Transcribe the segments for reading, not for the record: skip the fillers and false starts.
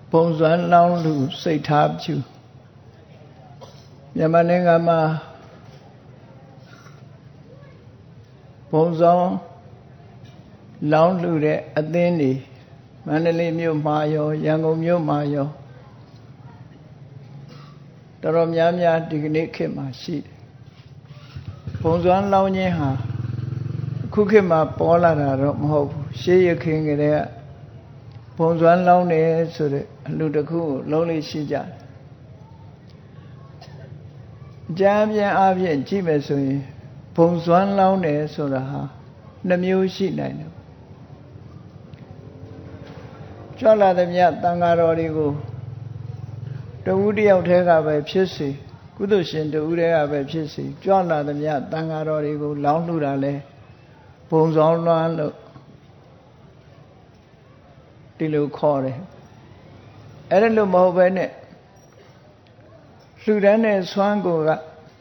ပုံစွမ်းလောင်းလူစိတ်ထားပြုမြန်မာနိုင်ငံမှာပုံစွမ်းလောင်းလူတဲ့အသင်းတွေမန္တလေးမြို့မှာရောရန်ကုန်မြို့မှာရောတော်တော်များများဒီကနေ့ခေတ်မှာရှိတယ်ပုံစွမ်းလောင်းခြင်းဟာအခုခေတ်မှာပေါ်လာတာတော့မဟုတ်ဘူးရှေးရခင်ကတည်းကပုံစွမ်းလောင်းတယ်ဆိုတဲ့အလှူတစ်ခုကိုလုံးလေးရှိကြတယ်အကြမ်းပြန်အားဖြင့်ကြည့်မယ်ဆိုရင်ပုံစွမ်းလောင်းတယ်ဆိုတာဟာနှမျိုးရှိနိုင်တယ်ကြွလာသည်မြတ်တန်ဃာတော်တွေကိုတဦးတယောက်တည်းကပဲဖြစ်စေကုသိုလ်ရှင်တဦးတည်းကပဲဖြစ်စေကြွလာသည်မြတ်တန်ဃာတော်တွေကိုလောင်းလှူတာလဲပုံစွမ်းလောင်းလို့ဒီလိုခေါ်တယ်အဲ့ဒါလို့မဟုတ်ပဲနဲ့လှူဒန်းတဲ့ဆွမ်းကိုက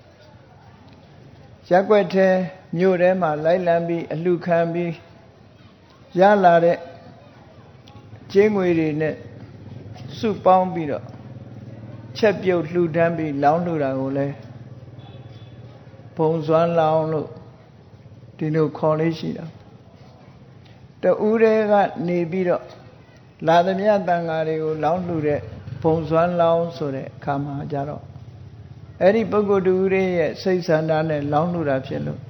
ရက်ွက်ထဲမြို့ထဲမှာလိုက်လံပြီးအလှူခံပြီးရလာတဲ့ကျင်းငွေတွေနဲ့စုပေါင်းပြီးတော့ချက်ပြုတ်လှူဒန်းပြီးလောင်းလှူတာကိုလည်းပုံစွမ်းလောင်းလို့ဒီလိုခေါ်လေးရှိတာတဦးတည်းကနေပြီးတော့လာသမျှတန်ဃာတွေကိုလောင်းလှူတဲ့ပုံစွမ်းလောင်းဆိုတဲ့အခါမှာကြတော့အဲ့ဒီပုဂ္ဂိုလ်တူရဲ့စိတ်ဆန္ဒနဲ့လောင်းလှူတာဖြစ်လို့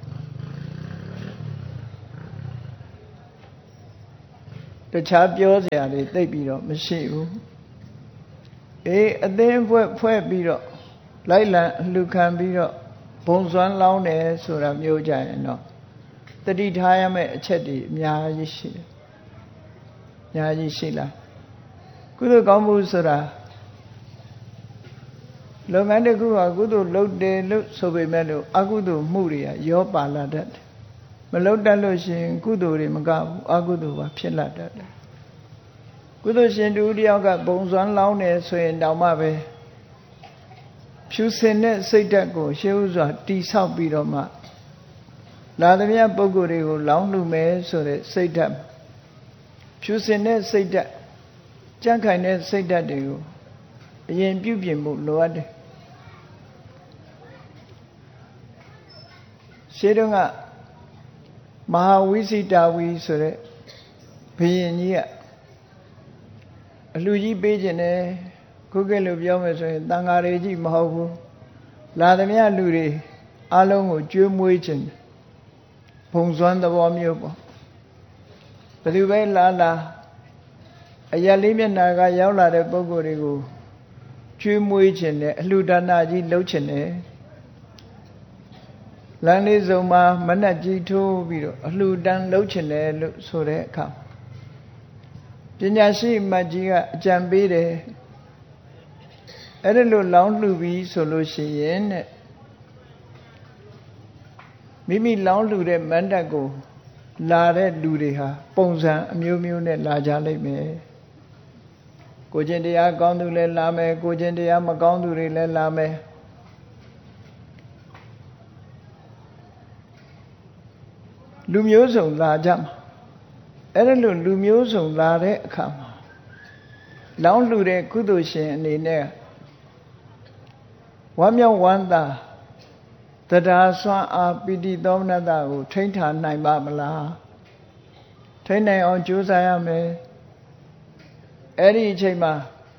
တခြားပြောစရာတွေသိပ်ပြီးတော့မရှိဘူးအသင်းဖွဲ့ပြီးတော့လိုက်လံအလှူခံပြီးတော့ဘုံစွမ်းလောင်းတယ်ဆိုတာမျိုးကြရင်တော့တတိထားရမယ့်အချက်တွေအများကြီးရှိတယ်အများကြီးရှိလားကုသိုလ်ကောင်းမှုဆိုတာလုပ်ငန်းတစ်ခုကကုသိုလ်လုပ်တယ်လို့ဆိုပေမဲ့လို့အကုသိုလ်မှုတွေကရောပါလာတတ်တယ်မလုပ်တတ်လို့ရှိရင်ကုသိုလ်တွေမကဘူးအကုသိုလ်ပါဖြစ်လာတတ်တယ်ကုသိုလ်ရှင်တူတယောက်ကဘုံစွမ်းလောင်းတယ်ဆိုရင်တောင်မှပဲဖြူစင်တဲ့စိတ်ဓာတ်ကိုရှေးဥစွာတိဆောက်ပြီးတော့မှလာသမျှပုဂ္ဂိုလ်တွေကိုလောင်းလှူမယ်ဆိုတဲ့စိတ်ဓာတ်ဖြူစင်တဲ့စိတ်ဓာတ်ကြံ့ခိုင်တဲ့စိတ်ဓာတ်တွေကိုအရင်ပြုပြင်ဖို့လိုအပ်တယ်ရှေးတုန်းကမဟာဝိစိတာဝီဆိုတဲ့ဘုရင်ကြီးကအလှူကြီးပေးခြင်းတယ်ခုခေတ်လိုပြောမယ်ဆိုရင်တန်ဃာတွေကြီးမဟုတ်ဘူးလာသမျှလူတွေအလုံးကိုကျွေးမွေးခြင်းဘုံစွမ်းသဘောမျိုးပေါ့ဘယ်သူပဲလာအရက်လေးမျက်နှာကရောက်လာတဲ့ပုဂ္ဂိုလ်တွေကိုကျွေးမွေးခြင်းနဲ့အလှူဒါနကြီးလုပ်ခြင်းနဲ့လမ်းလေးစုံမှာမနှက်ကြီးထိုးပြီးတော့အလှူဒန်းလုပ်ခြင်းနဲ့လို့ဆိုတဲ့အခါပညာရှိမတ်ကြီးကအကြံပေးတယ်အဲ့ဒါလို့လောင်းလှူပြီးဆိုလို့ရှိရင်တဲ့မိမိလောင်းလှူတဲ့မန္တကိုလာတဲ့လူတွေဟာပုံစံအမျိုးမျိုးနဲ့လာကြလိမ့်မယ်ကိုကျင့်တရားကောင်းသူလည်းလာမယ်ကိုကျင့်တရားမကောင်းသူတွေလည်းလာမယ်လူမျိုးစုံလာကြမှာအဲ့ဒါလို့လူမျိုးစုံလာတဲ့အခါမှာလောင်းလှူတဲ့ကုသိုလ်ရှင်အနေနဲ့ဝမ်းမြောက်ဝမ်းသာတရားစွမ်းအားပိဋိသောမနတကိုထိန်းထားနိုင်ပါမလားထိန်းနိုင်အောင်ကြိုးစားရမယ်အဲ့ဒီအချိန်မှာ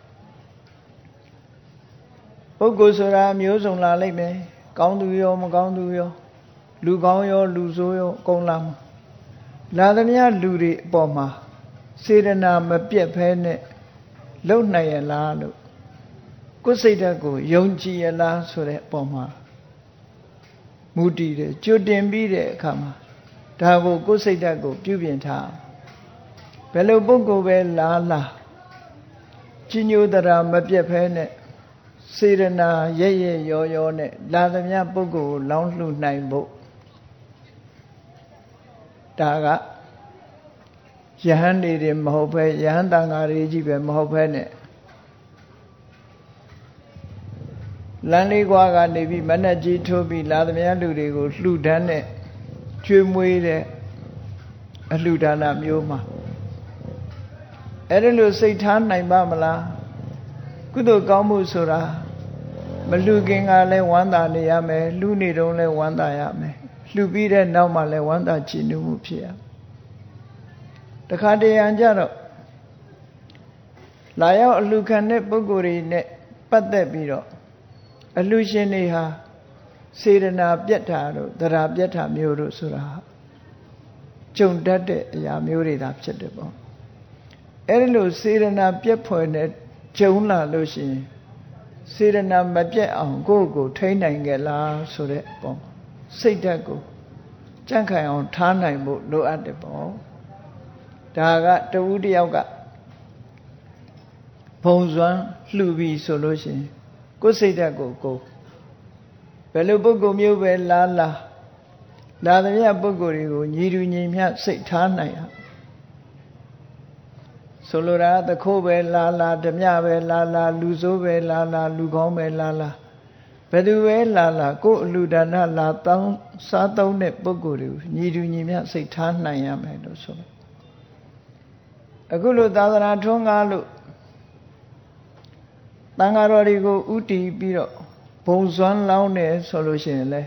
ပုဂ္ဂိုလ်ဆိုတာမျိုးစုံလာလိမ့်မယ်ကောင်းသူရောမကောင်းသူရောလူကောင်းရောလူဆိုးရောအကုန်လာမှာလာသမျှလူတွေအပေါ်မှာစေတနာမပြတ်ဘဲနဲ့လုံနိုင်ရလားလို့ကိုယ်စိတ်ဓာတ်ကိုယုံကြည်ရလားဆိုတဲ့အပေါ်မှာမူတည်တယ်ကြိုတင်ပြီးတဲ့အခါမှာဒါကိုကိုယ်စိတ်ဓာတ်ကိုပြုပြင်ထားဘယ်လိုပုဂ္ဂိုလ်ပဲလာကြီးညိုတရာမပြတ်ဘဲနဲ့စေရနာရဲ့ရောနဲ့လာသမျှပုဂ္ဂိုလ်ကိုလောင်းလှူနိုင်ဖို့ဒါကယဟန်တွေမဟုတ်ပဲယဟန်တန်ဃာတွေကြီးပဲမဟုတ်ပဲနဲ့လမ်းလေးကွာကနေပြီးမနှက်ကြီးထိုးပြီးလာသမျှလူတွေကိုလှူဒန်းတဲ့ကျွေးမွေးတဲ့အလှူဒါနမျိုးမှာအဲ့ဒါလို့စိတ်ထားနိုင်ပါမလားကုသိုလ်ကောင်းမှုဆိုတာမလှူခင်ကလည်းဝမ်းသာနေရမယ်လှူနေတုန်းလည်းဝမ်းသာရမယ်လှူပြီးတဲ့နောက်မှလည်းဝမ်းသာကြည်နူးမှုဖြစ်ရတခါတရံကြတော့လာရောက်အလှူခံတဲ့ပုဂ္ဂိုလ်တွေနဲ့ပတ်သက်ပြီးတော့အလှူရှင်တွေဟာစေတနာပြတ်တာတို့သရာပြတ်တာမျိုးတို့ဆိုတာကြုံတတ်တဲ့အရာမျိုးတွေသာဖြစ်တယ်ပေါ့အဲ့ဒီလိုစေတနာပြတ်ဖွယ်နဲ့ကြုံလာလို့ရှိရင်စေတနာမပြတ်အောင်ကိုယ့်ကိုထိန်းနိုင်ကြလားဆိုတဲ့ပေါ့စိတ်ဓာတ်ကိုကြန့်ခိုင်အောင်ထားနိုင်ဖို့လိုအပ်တယ်ပေါ့ဒါကတဝူးတယောက်ကဘုံစွမ်းလှူပြီးဆိုလို့ရှိရင်ကိုယ်စိတ်ဓာတ်ကိုဘယ်လိုပုဂ္ဂိုလ်မျိုးပဲလာသမျှပုဂ္ဂိုလ်တွေကိုညီတူညီမျှစိတ်ထားနိုင်ရဆိုလိုတာသခိုးပဲလာဓမြပဲလာလူဆိုးပဲလာလူကောင်းပဲလာဘယ်သူပဲလာကိုယ်အလူဒါနလာတောင်းစားသုံးတဲ့ပုဂ္ဂိုလ်တွေကိုညီတူညီမျှစိတ်ထားနိုင်ရမယ်လို့ဆိုတယ်အခုလိုသာသနာထွန်းကားလို့တန်ဃာတော်တွေကိုဥတည်ပြီးတော့ဘုံစွမ်းလောင်းတယ်ဆိုလို့ရှိရင်လေ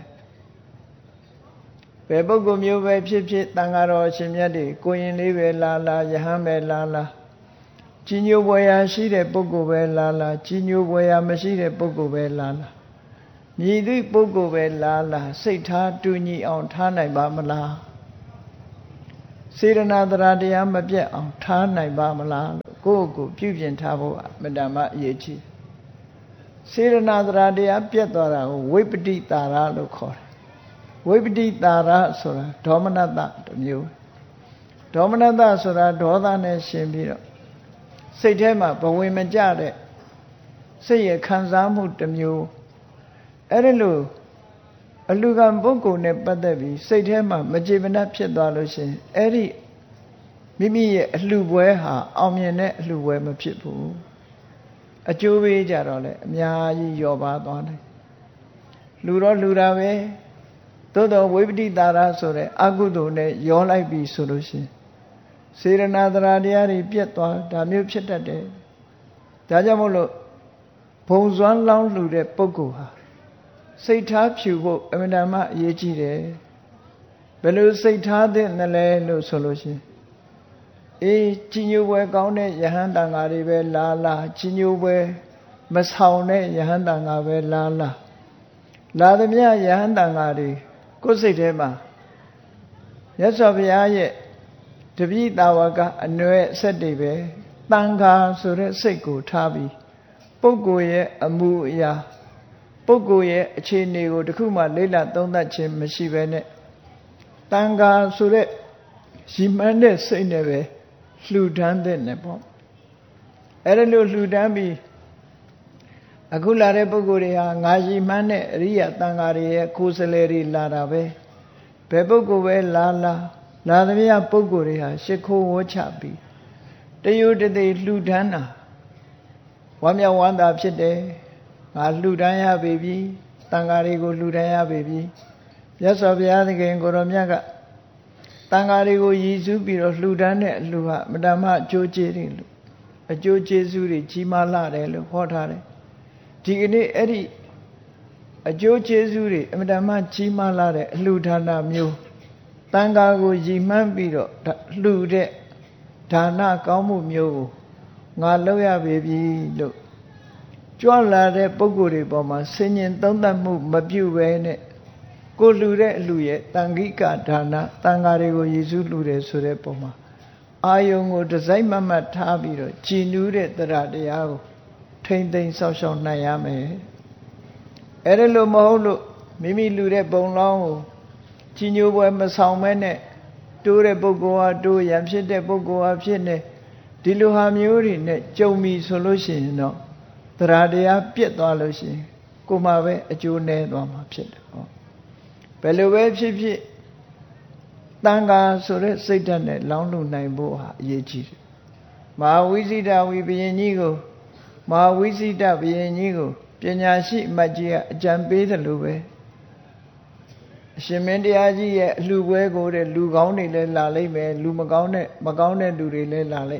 ဘယ်ပုဂ္ဂိုလ်မျိုးပဲဖြစ်ဖြစ်တန်ဃာတော်ရှင်မြတ်တွေကိုရင်လေးပဲလာယဟန်ပဲလာကြီးညိုပွဲရာရှိတဲ့ပုဂ္ဂိုလ်ပဲလာကြီးညိုပွဲရာမရှိတဲ့ပုဂ္ဂိုလ်ပဲလာမြည်သည့်ပုဂ္ဂိုလ်ပဲလာစိတ်ထားတူညီအောင်ထားနိုင်ပါမလားစေတနာတရားတရားမပြတ်အောင်ထားနိုင်ပါမလားလို့ကိုယ့်ကိုပြုပြင်ထားဖို့အမတ္တမအရေးကြီးစေတနာတရားပြတ်သွားတာကိုဝိပတိတာရလို့ခေါ်တယ်ဝိပတိတာရဆိုတာဒေါမနတတစ်မျိုးဒေါမနတဆိုတာဒေါသနဲ့ရှင်ပြီးတော့စိတ်ထဲမှာဘဝင်မကျတဲ့စိတ်ရခံစားမှုတစ်မျိုးအဲ့ဒီလိုအလူကံပုဂ္ဂိုလ်နဲ့ပတ်သက်ပြီးစိတ်ထဲမှာမကြေမနပ်ဖြစ်သွားလို့ရှိရင်အဲ့ဒီမိမိရဲ့အလှပွဲဟာအောင်မြင်တဲ့အလှပွဲမဖြစ်ဘူးအကျိုးပေးကြတော့လေအများကြီးရောပါသွားတယ်လူတော့လူတာပဲသို့တော်ဝိပတိတာရဆိုတဲ့အကုသိုလ်နဲ့ရောလိုက်ပြီဆိုလို့ရှိရင်စေရနာတရားတွေပြတ်သွားဒါမျိုးဖြစ်တတ်တယ်ဒါကြောင့်မို့လို့ဘုံစွမ်းလောင်းလှူတဲ့ပုဂ္ဂိုလ်ဟာစိတ်ထားဖြူဖို့အမှန်တမ်းအရေးကြီးတယ်ဘယ်လိုစိတ်ထားသင့်တယ်လဲလို့ဆိုလို့ရှိရင်ကြီးညိုပွဲကောင်းတဲ့ယဟန်တန်ဃာတွေပဲလာကြီးညိုပွဲမဆောင်တဲ့ယဟန်တန်ဃာပဲလာသမျှယဟန်တန်ဃာတွေကိုယ်စိတ်ထဲမှာမြတ်စွာဘုရားရဲ့တပည့်တာဝကအနွယ်အဆက်တွေပဲတန်ဃာဆိုတဲ့စိတ်ကိုထားပြီးပုဂ္ဂိုလ်ရဲ့အမှုအရာပုဂ္ဂိုလ်ရဲ့အခြေအနေကိုတခုမှလေ့လာသုံးသပ်ခြင်းမရှိဘဲနဲ့တန်ဃာဆိုတဲ့ရည်မှန်းတဲ့စိတ်နဲ့ပဲလှူဒန်းတဲ့နဲ့ပေါ့အဲ့ဒါလို့လှူဒန်းပြီးအခုလာတဲ့ပုဂ္ဂိုလ်တွေဟာငါရည်မှန်းတဲ့အရိယာတန်ဃာတွေရဲ့ကိုယ်စလဲတွေလာတာပဲဘယ်ပုဂ္ဂိုလ်ပဲလာသမျှပုဂ္ဂိုလ်တွေဟာရှ िख ိုးဝှချပြီးတယုတသိလှူဒန်းတာဝမ်းမြောက်ဝမ်းသာဖြစ်တယ်ငါလှူဒန်းရပေပြီတန်ဃာတွေကိုလှူဒန်းရပေပြီမြတ်စွာဘုရားသခင်ကိုရောမြတ်ကတန်ဃာတွေကိုရည်စူးပြီးတော့လှူဒန်းတဲ့အလှူဟာမတ္တမအကျိုးကျေးတွေလို့အကျိုးကျေးဇူးတွေကြီးမားလာတယ်လို့ဟောထားတယ်ဒီကနေ့အဲ့ဒီအကျိုးကျေးဇူးတွေအမတ္တမကြီးမားလာတဲ့အလှူဒါနမျိုးတန်ဃာကိုရည်မှန်းပြီးတော့လှူတဲ့ဒါနကောင်းမှုမျိုးကိုငါလုပ်ရပေပြီလို့ကြွလာတဲ့ပုဂ္ဂိုလ်တွေပေါ်မှာဆင်ញင်သုံးသပ်မှုမပြုဘဲနဲ့ကိုလှူတဲ့အလှူရဲ့တန်ခိကဒါနတန်ဃာတွေကိုရည်စူးလှူတယ်ဆိုတဲ့ပုံမှာအာယုံကိုတစိုက်မတ်မတ်ထားပြီးတော့ကြည်နူးတဲ့တရားတရားကိုထိမ့်သိမ်းဆောက်ရှောက်နိုင်ရမယ်အဲ့ဒါလို့မဟုတ်လို့မိမိလှူတဲ့ဘုံလောင်းကိုကြီးညိုပွဲမဆောင်မဲနဲ့တိုးတဲ့ပုဂ္ဂိုလ်ဟာတိုးရံဖြစ်တဲ့ပုဂ္ဂိုလ်ဟာဖြစ်နေဒီလိုဟာမျိုးတွေနဲ့ကြုံပြီဆိုလို့ရှိရင်တော့တရားတရားပြတ်သွားလို့ရှိရင်ကိုမှပဲအကျိုးနည်းသွားမှာဖြစ်တယ်ဟောဘယ်လိုပဲဖြစ်ဖြစ်တန်ခါဆိုတဲ့စိတ်ဓာတ်နဲ့လောင်းလှူနိုင်ဖို့ဟာအရေးကြီးတယ်မဟာဝိဇိတဝိဘယင်ကြီးကိုမဟာဝိဇိတဘယင်ကြီးကိုပညာရှိအမတ်ကြီးကအကြံပေးတယ်လို့ပဲအရှင်မင်းတရားကြီးရဲ့အလှပွဲကိုတဲ့လူကောင်းတွေလည်းလာလိမ့်မယ်လူမကောင်းတဲ့လူတွေလည်းလာလိမ့်မယ်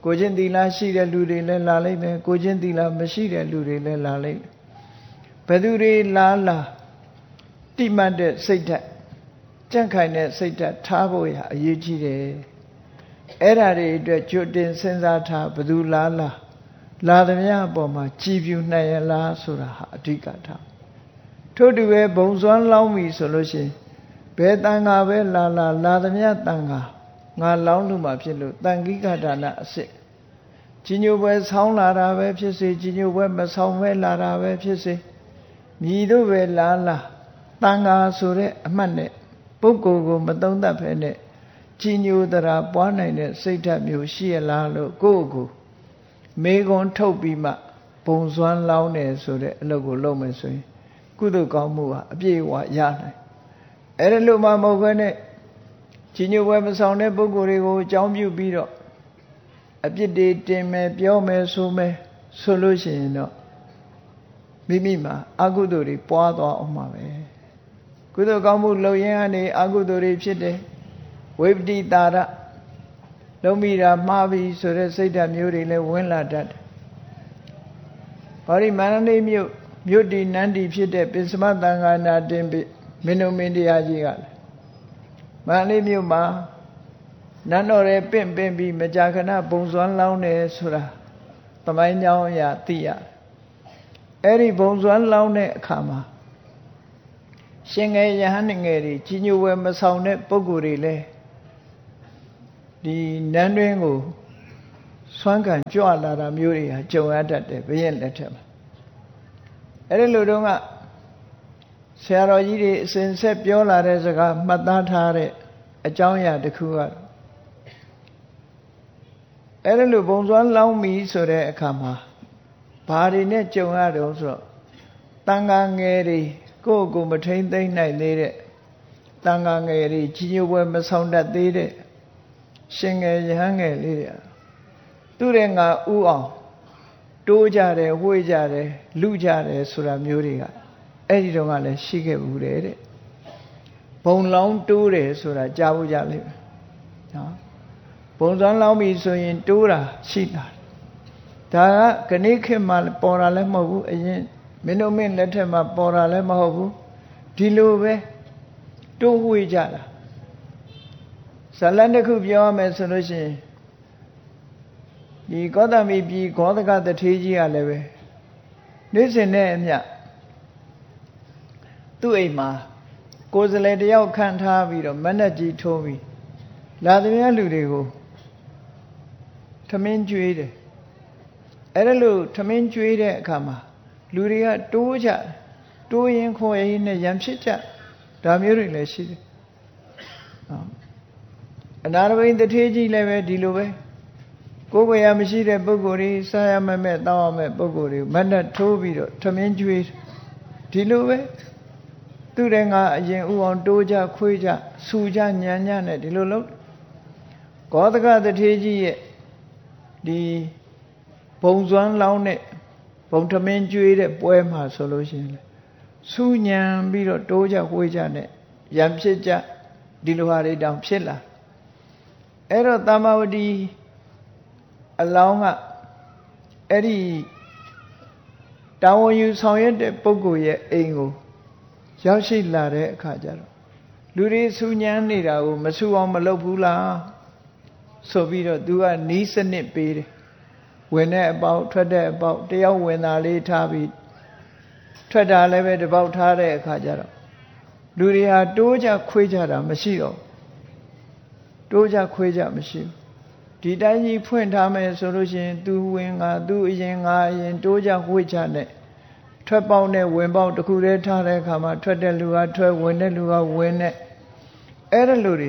ကိုချင်းသီလရှိတဲ့လူတွေလည်းလာလိမ့်မယ်ကိုချင်းသီလမရှိတဲ့လူတွေလည်းလာလိမ့်မယ်ဘယ်သူတွေလာတိမှတ်တဲ့စိတ်ဓာတ်ကြံ့ခိုင်တဲ့စိတ်ဓာတ်ထားဖို့ရအရေးကြီးတယ်အဲ့ဒါတွေအတွက်ကြိုတင်စဉ်းစားထားဘယ်သူလာသမျှအပေါ်မှာကြည်ပြူနိုင်ရလားဆိုတာဟာအဓိကထားထို့တူပဲဘုံစွမ်းလောင်းပြီဆိုလို့ရှိရင်ဘယ်တန်ခါပဲလာသမျှတန်ခါငါလောင်းလို့မှဖြစ်လို့တန်ခိကဒါနအစစ်ကြီးညိုပွဲဆောင်းလာတာပဲဖြစ်စေကြီးညိုပွဲမဆောင်းပဲလာတာပဲဖြစ်စေမြည်တို့ပဲလာတန်ခါဆိုတဲ့အမှတ်နဲ့ပုဂ္ဂိုလ်ကိုမသုံးသပ်ဖဲနဲ့ကြီးညိုတရာပွားနိုင်တဲ့စိတ်ဓာတ်မျိုးရှိရလားလို့ကိုယ့်ကိုမေခွန်းထုတ်ပြီးမှဘုံစွမ်းလောင်းတယ်ဆိုတဲ့အလုပ်ကိုလုပ်မယ်ဆိုရင်ကုသိုလ်ကောင်းမှုဟာအပြည့်အဝရနိုင်အဲ့ဒါလို့မှမဟုတ်ဘဲနဲ့ကြီးညိုပွဲမဆောင်တဲ့ပုဂ္ဂိုလ်တွေကိုအကြောင်းပြုပြီးတော့အပြစ်တွေတင်မယ်ပြောမယ်ဆိုမယ်ဆိုလို့ရှိရင်တော့မိမိမှာအကုသိုလ်တွေပွားသွားအောင်မှာပဲကုသိုလ်ကောင်းမှုလုပ်ရင်ကနေအကုသိုလ်တွေဖြစ်တယ်ဝိပတိတာရလုံးမိတာမှားပြီဆိုတဲ့စိတ်ဓာတ်မျိုးတွေလည်းဝင်လာတတ်တယ်။ဘာဒီမန္တလေးမြို့တည်နန်းတည်ဖြစ်တဲ့ပိစမသံဃာနာတင်မင်းတို့မင်းတရားကြီးကလည်းမန္တလေးမြို့မှာနန်းတော်ရဲ့ပင့်ပြီးမကြာခဏဘုံစွမ်းလောင်းတယ်ဆိုတာသမိုင်းကြောင်းအရာသိရအဲ့ဒီဘုံစွမ်းလောင်းတဲ့အခါမှာရှင်ငယ်ယဟန်ငယ်တွေကြီးညိုဝဲမဆောင်တဲ့ပုဂ္ဂိုလ်တွေလည်းဒီနန်းတွင်းကိုဆွမ်းခံကြွလာတာမျိုးတွေဟာကြုံရတတ်တယ်ဘုရင်လက်ထက်မှာအဲ့ဒီလိုတုန်းကဆရာတော်ကြီးတွေအစဉ်ဆက်ပြောလာတဲ့စကားမှတ်သားထားတဲ့အကြောင်းအရာတစ်ခုကအဲ့ဒီလိုဘုံစွမ်းလောင်းပြီဆိုတဲ့အခါမှာဘာတွေနဲ့ကြုံရတော့ဆိုတော့တန်ခါငယ်တွေကိုမထိမ့်သိမ့်နိုင်သေးတဲ့တန်ခါငယ်တွေကြီးညိုပွဲမဆောင်တတ်သေးတဲ့ရှင်ငယ်ရဟန်းငယ်လေးတွေသူတဲ့ငါဥအောင်တိုးကြတယ်ဝှေ့ကြတယ်လူကြတယ်ဆိုတာမျိုးတွေကအဲ့ဒီတော့ကလည်းရှိခဲ့ဘူးတဲ့ဘုံလောင်းတိုးတယ်ဆိုတာကြားဖို့ကြလိမ့်မယ်နော်ဘုံစွမ်းလောင်းပြီဆိုရင်တိုးတာရှိတာဒါကခဏခေတ်မှာပေါ်တာလည်းမဟုတ်ဘူးအရင်မင်းတို့မင်းလက်ထက်မှာပေါ်တာလည်းမဟုတ်ဘူးဒီလိုပဲတိုးဝှေ့ကြတာဇလန်တစ်ခုပြောရမယ်ဆိုလို့ရှိရင်ဒီကောသမီပြည်ဂေါသကတထေးကြီးကလည်းပဲနေ့စဉ်နဲ့အမျှသူ့အိမ်မှာကိုယ်စလဲတယောက်ခန့်ထားပြီးတော့မဏ္ဍကြီးထိုးပြီးလာသမျှလူတွေကိုထမင်းကျွေးတယ်အဲ့ဒါလို့ထမင်းကျွေးတဲ့အခါမှာလူတွေကတိုးကြတိုးရင်ခေါ်ရင်နဲ့ရံဖြစ်ကြဒါမျိုးတွေလည်းရှိတယ်အနာရဘိန်တထေးကြီးလည်းပဲဒီလိုပဲကိုယ်ကိုယ်ရမရှိတဲ့ပုဂ္ဂိုလ်တွေစားရမဲ့တောင်းရမဲ့ပုဂ္ဂိုလ်တွေမဏ္ဍထိုးပြီးတော့ထမင်းကျွေးဒီလိုပဲသူတဲ့ငါအရင်ဥအောင်တိုးကြခွေးကြဆူကြညံညနဲ့ဒီလိုလုပ်ဂေါသကတထေးကြီးရဲ့ဒီဘုံစွမ်းလောင်းတဲ့ဘုံထမင်းကျွေးတဲ့ပွဲမှာဆိုလို့ရှိရင်ဆူညံပြီးတော့တိုးကြခွေးကြနဲ့ရံဖြစ်ကြဒီလိုဟာတွေတောင်ဖြစ်လာအဲ့တော့တမ္မာဝတီအလောင်းကအဲ့ဒီတာဝန်ယူဆောင်ရွက်တဲ့ပုဂ္ဂိုလ်ရဲ့အိမ်ကိုရောက်ရှိလာတဲ့အခါကျတော့လူတွေဆူညံနေတာကိုမဆူအောင်မလုပ်ဘူးလားဆိုပြီးတော့သူကနီးစနစ်ပေးတယ်ဝင်တဲ့အပေါက်ထွက်တဲ့အပေါက်တယောက်ဝင်တာလေးထားပြီးထွက်တာလည်းပဲတစ်ပေါက်ထားတဲ့အခါကျတော့လူတွေဟာတိုးကြခွေးကြတာမရှိတော့တိုးကြခွေးကြမရှိဘူးဒီတိုင်းကြီးဖွင့်ထားမယ်ဆိုလို့ရှိရင်သူဝင်ငါသူအရင်ငါအရင်တိုးကြခွေးကြနဲ့ထွက်ပေါက်နဲ့ဝင်ပေါက်တစ်ခုတည်းထားတဲ့အခါမှာထွက်တဲ့လူကထွက်ဝင်တဲ့လူကဝင်နဲ့အဲ့ဒါလူတွေ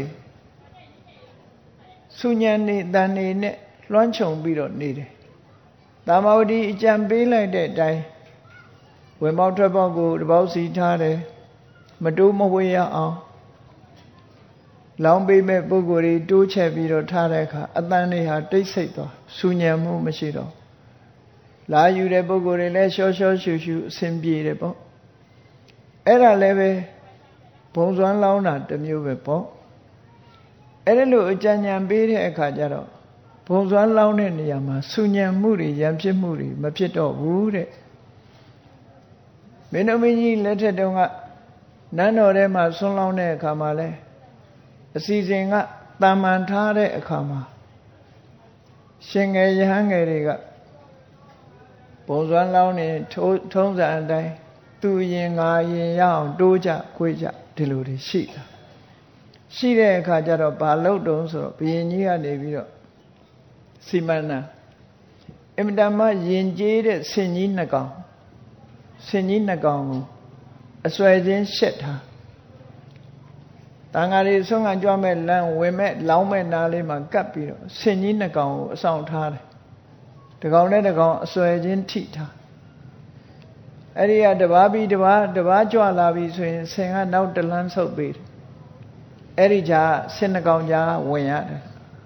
ဆုညံနေတန်နေနဲ့လွှမ်းခြုံပြီးတော့နေတယ်။သာမဝတိအကြံပေးလိုက်တဲ့အတိုင်းဝင်ပေါက်ထွက်ပေါက်ကိုတစ်ပေါက်စီထားတယ်မတိုးမဝေးရအောင်လောင်းပေးမဲ့ပုဂ္ဂိုလ်တွေတိုးချက်ပြီးတော့ထားတဲ့အခါအတန်တွေဟာတိတ်ဆိတ်သွားဆုညံမှုမရှိတော့လာယူတဲ့ပုဂ္ဂိုလ်တွေလည်းရှော့ရှော့ရှူရှူအဆင်ပြေတယ်ပေါ့အဲ့ဒါလည်းပဲဘုံစွမ်းလောင်းတာတစ်မျိုးပဲပေါ့အဲ့ဒါလို့အကြံဉာဏ်ပေးတဲ့အခါကျတော့ဘုံစွမ်းလောင်းတဲ့နေရာမှာဆူညံမှုတွေရံဖြစ်မှုတွေမဖြစ်တော့ဘူးတဲ့မင်းတို့မင်းကြီးလက်ထက်တုန်းကနန်းတော်ထဲမှာဆွန်းလောင်းတဲ့အခါမှာလဲအစီအစဉ်ကတာမန်ထားတဲ့အခါမှာရှင်ငယ်ရဟန်းငယ်တွေကဘုံစွမ်းလောင်းနေထုံးစံအတိုင်းသူရင်ငါရင်ရအောင်တိုးကြခွေးကြဒီလိုတွေရှိတာရှိတဲ့အခါကျတော့ဘာလို့တုံးဆိုတော့ဘုရင်ကြီးကနေပြီးတော့စီမံနာအင်မတန်မှယဉ်ကျေးတဲ့ဆင်ကြီးနှစ်ကောင်ကိုအစွဲချင်းရှက်ထားတန်ဃာတွေဆွမ်းခံကြွမဲ့လမ်းဝင်မဲ့လောင်းမဲ့နားလေးမှာကပ်ပြီးတော့ဆင်ကြီးနှစ်ကောင်ကိုအဆောင်ထားတယ်တကောင်နဲ့တကောင်အစွဲချင်းထိထားအဲ့ဒီကတပါးပြီးတပါးကြွလာပြီဆိုရင်ဆင်ကနောက်တလန်းဆုပ်ပေးတယ်အဲ့ဒီကြာဆင်နှစ်ကောင်ကြာဝင်ရတယ်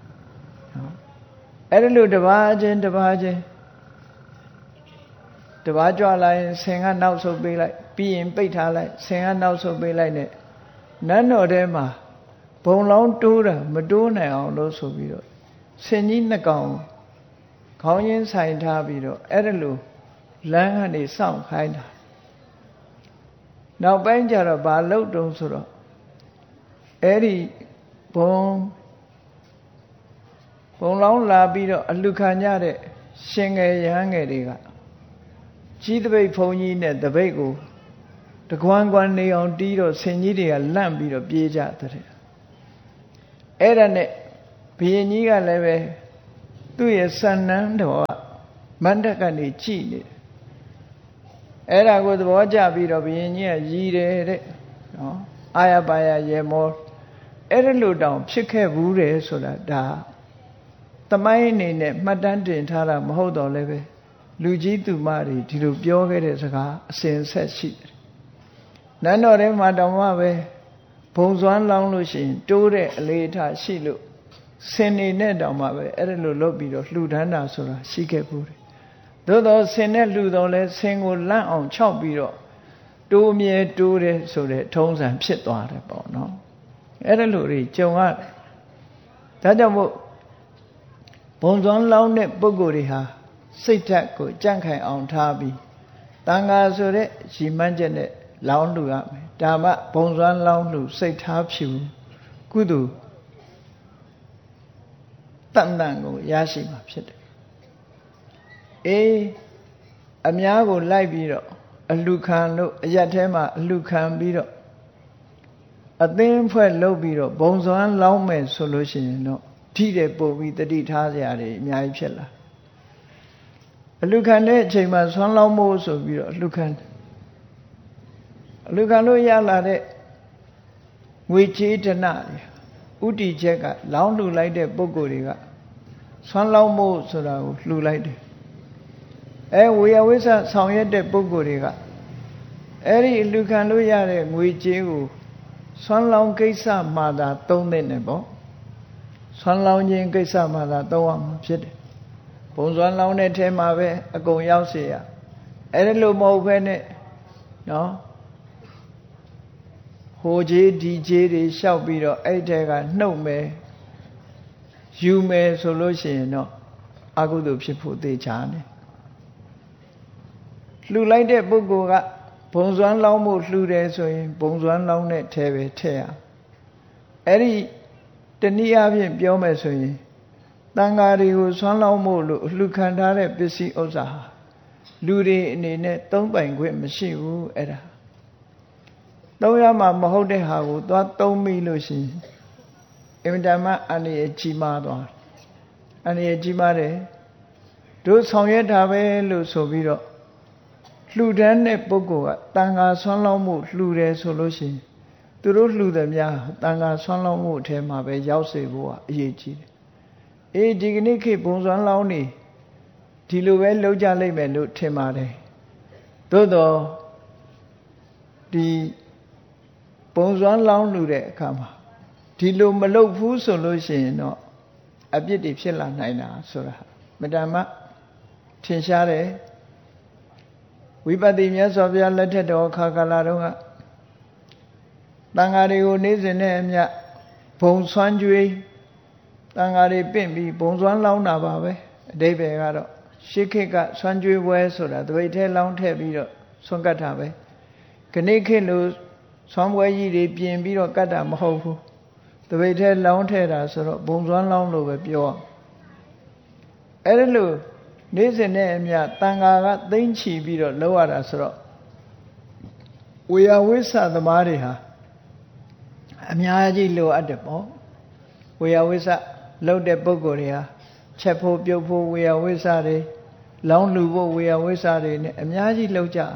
အဲ့ဒီလိုတပါးချင်းတပါးကြွလာရင်ဆင်ကနောက်ဆုပ်ပေးလိုက်ပြီးရင်ပိတ်ထားလိုက်ဆင်ကနောက်ဆုပ်ပေးလိုက်နဲ့နန်းတော်ထဲမှာဘုံလောင်းတိုးတာမတိုးနိုင်အောင်လို့ဆိုပြီးတော့ဆင်ကြီးနှစ်ကောင်ခေါင်းရင်းဆိုင်ထားပြီးတော့အဲ့ဒါလိုလမ်းကနေစောင့်ခိုင်းတာနောက်ပိုင်းကျတော့ဘာလုပ်တုံးဆိုတော့အဲ့ဒီဘုံလောင်းလာပြီးတော့အလှခံကြတဲ့ရှင်ငယ်ရဟန်းငယ်တွေကကြီးတပိတ်ဘုံကြီးနဲ့တပိတ်ကိုတကွမ်းကွမ်းနေအောင်တီးတော့ဆင်ကြီးတွေကလန့်ပြီးတော့ပြေးကြတဲ့အဲ့ဒါနဲ့ဘုရင်ကြီးကလည်းပဲသူ့ရဲ့စံနန်းတော်ကမန္တကနေကြည်နေတယ်အဲ့ဒါကိုသဘောကျပြီးတော့ဘုရင်ကြီးကရည်တယ်တဲ့နော်အာရပါရရေမောအဲ့ဒါလို့တောင်ဖြစ်ခဲ့ဘူးတယ်ဆိုတာဒါသမိုင်းအနေနဲ့မှတ်တမ်းတင်ထားတာမဟုတ်တော့လည်းပဲလူကြီးသူမတွေဒီလိုပြောခဲ့တဲ့စကားအစဉ်ဆက်ရှိတယ်နန်းတော်ထဲမှာတောင်မှပဲဘုံစွမ်းလောင်းလို့ရှိရင်တိုးတဲ့အလေးထားရှိလို့ဆင်နေနဲ့တောင်မှပဲအဲ့ဒါလိုလုပ်ပြီးတော့လှူဒန်းတာဆိုတာရှိခဲ့ဘူးတယ်သို့တော့ဆင်နဲ့လှူတော့လဲဆင်ကိုလန့်အောင်ခြောက်ပြီးတော့တိုးမြဲတိုးတယ်ဆိုတဲ့ထုံးစံဖြစ်သွားတယ်ပေါ့နော်အဲ့ဒါလိုတွေကြုံရတယ်ဒါကြောင့်မို့ဘုံစွမ်းလောင်းတဲ့ပုဂ္ဂိုလ်တွေဟာစိတ်ဓာတ်ကိုကြန့်ခိုင်အောင်ထားပြီးတန်ခါဆိုတဲ့ရည်မှန်းချက်နဲ့လောင်းလှူရမယ်ဒါမှဘုံစွမ်းလောင်းလှူစိတ်ထားဖြူကုသိုလ်တန်တန်ကိုရရှိမှာဖြစ်တယ်အေးအများကိုလိုက်ပြီးတော့အလှခံလို့အရက်ထဲမှာအလှခံပြီးတော့အသင်းဖွဲ့လုပ်ပြီးတော့ဘုံစွမ်းလောင်းမယ်ဆိုလို့ရှိရင်တော့ထိတဲ့ပုံပြီးတတိထားစရာတွေအများကြီးဖြစ်လာအလှခံတဲ့အချိန်မှာစွမ်းလောင်းဖို့ဆိုပြီးတော့အလှခံလို့ရလာတဲ့ငွေကြေးဒဏတွေဥတီချက်ကလောင်းလှူလိုက်တဲ့ပုဂ္ဂိုလ်တွေကစွမ်းလောင်းဖို့ဆိုတာကိုလှူလိုက်တယ်ဝေယဝိဆဆောင်ရွက်တဲ့ပုဂ္ဂိုလ်တွေကအဲ့ဒီအလှခံလို့ရတဲ့ငွေကြေးကိုစွမ်းလောင်းကိစ္စမှသာသုံးတဲ့နဲ့ပေါ့စွမ်းလောင်းခြင်းကိစ္စမှသာသုံးရမှာဖြစ်တယ်ဘုံစွမ်းလောင်းတဲ့ထဲမှာပဲအကုန်ရောက်เสียအဲ့ဒါလို့မဟုတ်ဘဲနဲ့နော်ဟိုကြီးဒီကြီးတွေလျှောက်ပြီးတော့အဲ့ထဲကနှုတ်မယ်ယူမယ်ဆိုလို့ရှိရင်တော့အကုသိုလ်ဖြစ်ဖို့သေချာတယ်လှူလိုက်တဲ့ပုဂ္ဂိုလ်ကဘုံစွမ်းလောင်းမှုလှူတယ်ဆိုရင်ဘုံစွမ်းလောင်းတဲ့ထဲပဲထည့်ရအဲ့ဒီတနည်းအားဖြင့်ပြောမယ်ဆိုရင်တန်ဃာတွေကိုစွမ်းလောင်းမှုလို့လှူခံထားတဲ့ပစ္စည်းဥစ္စာဟာလူတွေအနေနဲ့သုံးပိုင်ခွင့်မရှိဘူးအဲ့ဒါသုံးရမှာမဟုတ်တဲ့ဟာကိုသွားသုံးမိလို့ရှိရင်အင်မတန်မှအန္တရာယ်ကြီးမားသွားအန္တရာယ်ကြီးမားတယ်တို့ဆောင်ရွက်တာပဲလို့ဆိုပြီးတော့လှူဒန်းတဲ့ပုဂ္ဂိုလ်ကတန်ဃာဆွမ်းလောင်းမှုလှူတယ်ဆိုလို့ရှိရင်သူတို့လှူသည်များတန်ဃာဆွမ်းလောင်းမှုအထဲမှာပဲရောက်စေဖို့ကအရေးကြီးတယ်ဒီကနေ့ခေတ်ဘုံစွမ်းလောင်းနေဒီလိုပဲလုပ်ကြလိမ့်မယ်လို့ထင်ပါတယ်သို့တော့ဒီဘုံစွမ်းလောင်းလှူတဲ့အခါမှာဒီလိုမလုပ်ဘူးဆိုလို့ရှိရင်တော့အပြစ်တွေဖြစ်လာနိုင်တာဆိုတာမတမ်းမထင်ရှားတယ်ဝိပဿနာမြတ်စွာဘုရားလက်ထက်တော်ခါကာလတုန်းကတန်ဃာတွေကိုနေ့စဉ်နဲ့အမျှဘုံဆွမ်းကြွေးတန်ဃာတွေပင့်ပြီးဘုံစွမ်းလောင်းတာပါပဲအဓိပ္ပာယ်ကတော့ရှေးခေတ်ကဆွမ်းကြွေးပွဲဆိုတာတပိတ်ထဲလောင်းထည့်ပြီးတော့ဆွမ်းကတ်တာပဲခဏခေတ်လို့ဆွမ်းပွဲကြီးတွေပြင်ပြီးတော့ကတ်တာမဟုတ်ဘူးတပိတ်ထဲလောင်းထည့်တာဆိုတော့ဘုံစွမ်းလောင်းလို့ပဲပြောအဲ့ဒါလို့နေ့စဉ်နဲ့အမျှတန်ဃာကသိမ့်ချီပြီးတော့လောက်ရတာဆိုတော့ဝေယဝိဆသမားတွေဟာအများကြီးလိုအပ်တယ်ပေါ့ဝေယဝိဆလောက်တဲ့ပုဂ္ဂိုလ်တွေဟာချက်ဖို့ပြုတ်ဖို့ဝေယဝိဆတွေလောင်းလူဖို့ဝေယဝိဆတွေနဲ့အများကြီးလောက်ကြ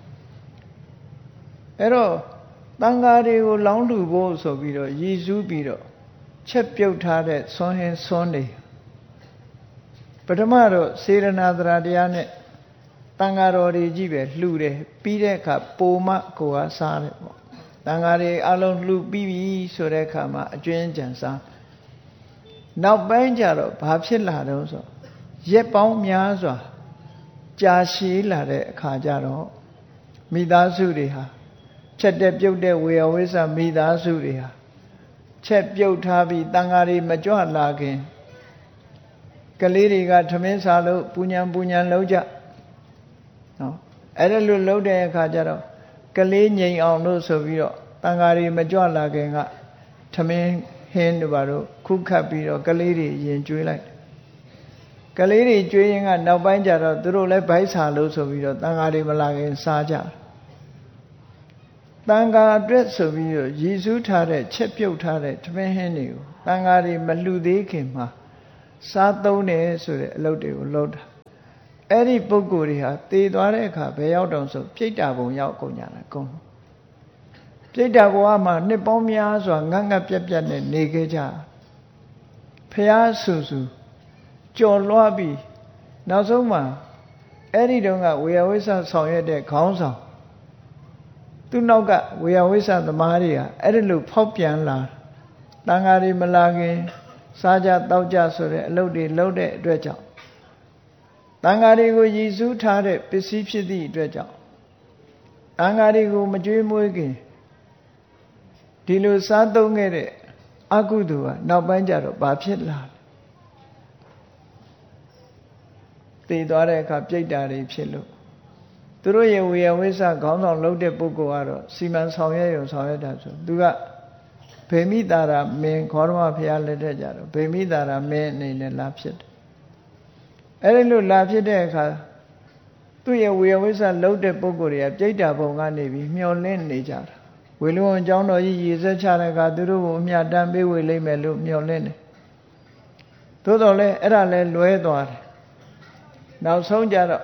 အဲ့တော့တန်ဃာတွေကိုလောင်းလူဖို့ဆိုပြီးတော့ရည်စူးပြီးတော့ချက်ပြုတ်ထားတဲ့ဆွမ်းဟင်းဆွမ်းတွေပထမတော့စေရနာသရတရားနဲ့တန်ဃာတော်တွေကြီးပဲလှူတယ်ပြီးတဲ့အခါပိုမကိုကစားတယ်ပေါ့တန်ဃာတွေအလုံးလှူပြီးပြီဆိုတဲ့အခါမှာအကျွင်းကြံစားနောက်ပိုင်းကျတော့ဘာဖြစ်လာတော့ဆိုရက်ပေါင်းများစွာကြာရှည်လာတဲ့အခါကျတော့မိသားစုတွေဟာချက်တဲ့ပြုတ်တဲ့ဝေယဝိဆမိသားစုတွေဟာချက်ပြုတ်ထားပြီးတန်ဃာတွေမကြွလာခင်ကလေးတွေကထမင်းစားလို့ပူညံလုံးကြနော်အဲ့ဒါလို့လုံးတဲ့အခါကျတော့ကလေးငြိမ်အောင်လို့ဆိုပြီးတော့တန်ဃာတွေမကြွလာခင်ကထမင်းဟင်းတို့ဘာလို့ခုခတ်ပြီးတော့ကလေးတွေရင်ကျွေးလိုက်ကလေးတွေကျွေးရင်ကနောက်ပိုင်းကျတော့သူတို့လည်းဗိုက်စာလို့ဆိုပြီးတော့တန်ဃာတွေမလာခင်စားကြတန်ဃာအတွက်ဆိုပြီးတော့ရည်စူးထားတဲ့ချက်ပြုတ်ထားတဲ့ထမင်းဟင်းတွေကိုတန်ဃာတွေမလှူသေးခင်မှာစားသုံးတယ်ဆိုတဲ့အလုပ်တွေကိုလုပ်တာအဲ့ဒီပုဂ္ဂိုလ်တွေဟာတည်သွားတဲ့အခါဘယ်ရောက်တော့ဆိုပြိတ္တာဘုံရောက်ကုန်ကြတာကုန်ပြိတ္တာဘဝမှာနှစ်ပေါင်းများစွာငတ်ငတ်ပြက်ပြက်နဲ့နေခဲ့ကြဖျားဆူဆူကြော်လွှားပြီးနောက်ဆုံးမှာအဲ့ဒီတုန်းကဝေယဝိဆဆောင်ရွက်တဲ့ခေါင်းဆောင်သူ့နောက်ကဝေယဝိဆသမားတွေကအဲ့ဒီလိုဖောက်ပြန်လာတန်ဃာတွေမလာခင်စားကြတောက်ကြဆိုတဲ့အလုပ်တွေလုပ်တဲ့အတွက်ကြောင့်တန်ဃာတွေကိုရည်စူးထားတဲ့ပစ္စည်းဖြစ်သည့်အတွက်ကြောင့်တန်ဃာတွေကိုမကြွေးမွေးခင်ဒီလိုစားသုံးခဲ့တဲ့အကုသိုလ်ကနောက်ပိုင်းကျတော့ဘာဖြစ်လာတည်သွားတဲ့အခါပြိတ္တာတွေဖြစ်လို့သူတို့ရဲ့ဝေယဝိဆခေါင်းဆောင်လုပ်တဲ့ပုဂ္ဂိုလ်ကတော့စီမံဆောင်ရွက်ရုံဆောင်ရွက်တာဆိုသူကဗေမိတာရာမင်းခေါရမဘုရားလက်ထက်ကြတော့ဗေမိတာရာမင်းအနေနဲ့လာဖြစ်တယ်အဲ့ဒီလိုလာဖြစ်တဲ့အခါသူ့ရဲ့ဝေယဝိဆလုပ်တဲ့ပုဂ္ဂိုလ်တွေကပြိတ္တာဘုံကနေပြီးမျောလင့်နေကြတာဝေလူဝန်ကျောင်းတော်ကြီးရည်စက်ချတဲ့အခါသူတို့ကိုအမြတ်တမ်းပေးဝေလိမ့်မယ်လို့မျှော်လင့်တယ်သို့တော်လည်းအဲ့ဒါလည်းလွဲသွားတယ်နောက်ဆုံးကြတော့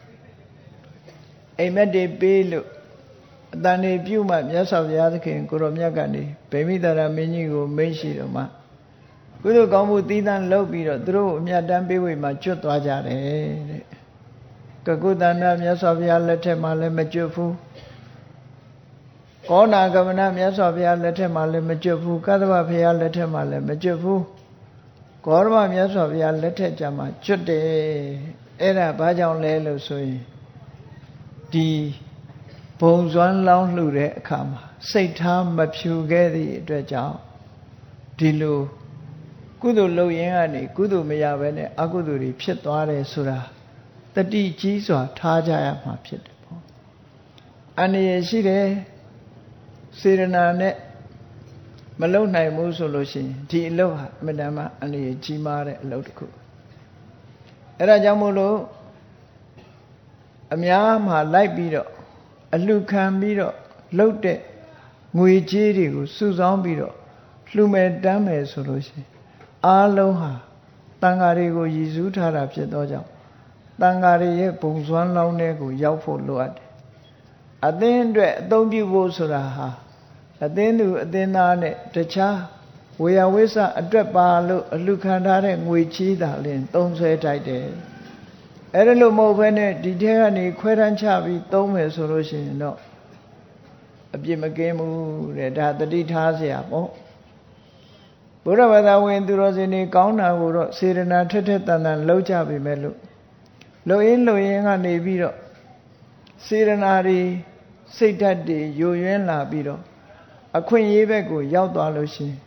အိမ်မက်တွေပေးလို့အတန်တွေပြုမှမြတ်စွာဘုရားသခင်ကိုရောမြတ်ကနေဗေမိတာရမင်းကြီးကိုမိန့်ရှိတော့မှကုသိုလ်ကောင်းမှုသီးသန့်လုပ်ပြီးတော့သူတို့အမြတ်တမ်းပေးဝေမှကျွတ်သွားကြတယ်တဲ့ကကုသန္တမြတ်စွာဘုရားလက်ထက်မှာလည်းမကျွတ်ဘူးကောဏဂမနမြတ်စွာဘုရားလက်ထက်မှာလည်းမကျွတ်ဘူးကသဗ္ဗဘုရားလက်ထက်မှာလည်းမကျွတ်ဘူးဂေါရမမြတ်စွာဘုရားလက်ထက်ကြမှာကျွတ်တယ်အဲ့ဒါဘာကြောင့်လဲလို့ဆိုရင်ဒီဘုံစွမ်းလောင်းလှူတဲ့အခါမှာစိတ်ထားမဖြူခဲ့သည့်အတွက်ကြောင့်ဒီလိုကုသိုလ်လုပ်ရင်ကနေကုသိုလ်မရဘဲနဲ့အကုသိုလ်တွေဖြစ်သွားတယ်ဆိုတာတတိကြီးစွာထားကြရမှာဖြစ်တယ်ပေါ့အန္တရာယ်ရှိတယ်စေရနာနဲ့မလုံနိုင်ဘူးဆိုလို့ရှိရင်ဒီအလုပ်ဟာအမှန်တမ်းအန္တရာယ်ကြီးမားတဲ့အလုပ်တစ်ခုအဲ့ဒါကြောင့်မို့လို့အများမှာလိုက်ပြီးတော့အလှခံပြီးတော့လှုပ်တဲ့ငွေကြေးတွေကိုစုဆောင်းပြီးတော့လှူမယ်တမ်းမယ်ဆိုလို့ရှိရင်အားလုံးဟာတန်ဃာတွေကိုရည်စူးထားတာဖြစ်သောကြောင့်တန်ဃာတွေရဲ့ဘုံစွမ်းလောင်းတဲ့ကိုရောက်ဖို့လိုအပ်တယ်အသင်းအတွက်အသုံးပြုဖို့ဆိုတာဟာအသင်းသူအသင်းသားနဲ့တခြားဝေယဝိဆအတွက်ပါလို့အလှခံထားတဲ့ငွေချီးတာလင်းသုံးဆွဲထိုက်တယ်အဲ့ဒါလို့မဟုတ်ဘဲနဲ့ဒီထဲကနေခွဲတန်းချပြီးသုံးမယ်ဆိုလို့ရှိရင်တော့အပြစ်မကင်းဘူးတဲ့ဒါတတိထားเสียပေါ့ဘုရားဘာသာဝင်သူတော်စင်တွေကောင်းတာကိုတော့စေရနာထက်ထက်တန်တန်လှုပ်ကြပြီမဲ့လို့လှုပ်ရင်ကနေပြီးတော့စေရနာတွေစိတ်ဓာတ်တွေယိုယွင်းလာပြီးတော့အခွင့်အရေးဘက်ကိုရောက်သွားလို့ရှိရင်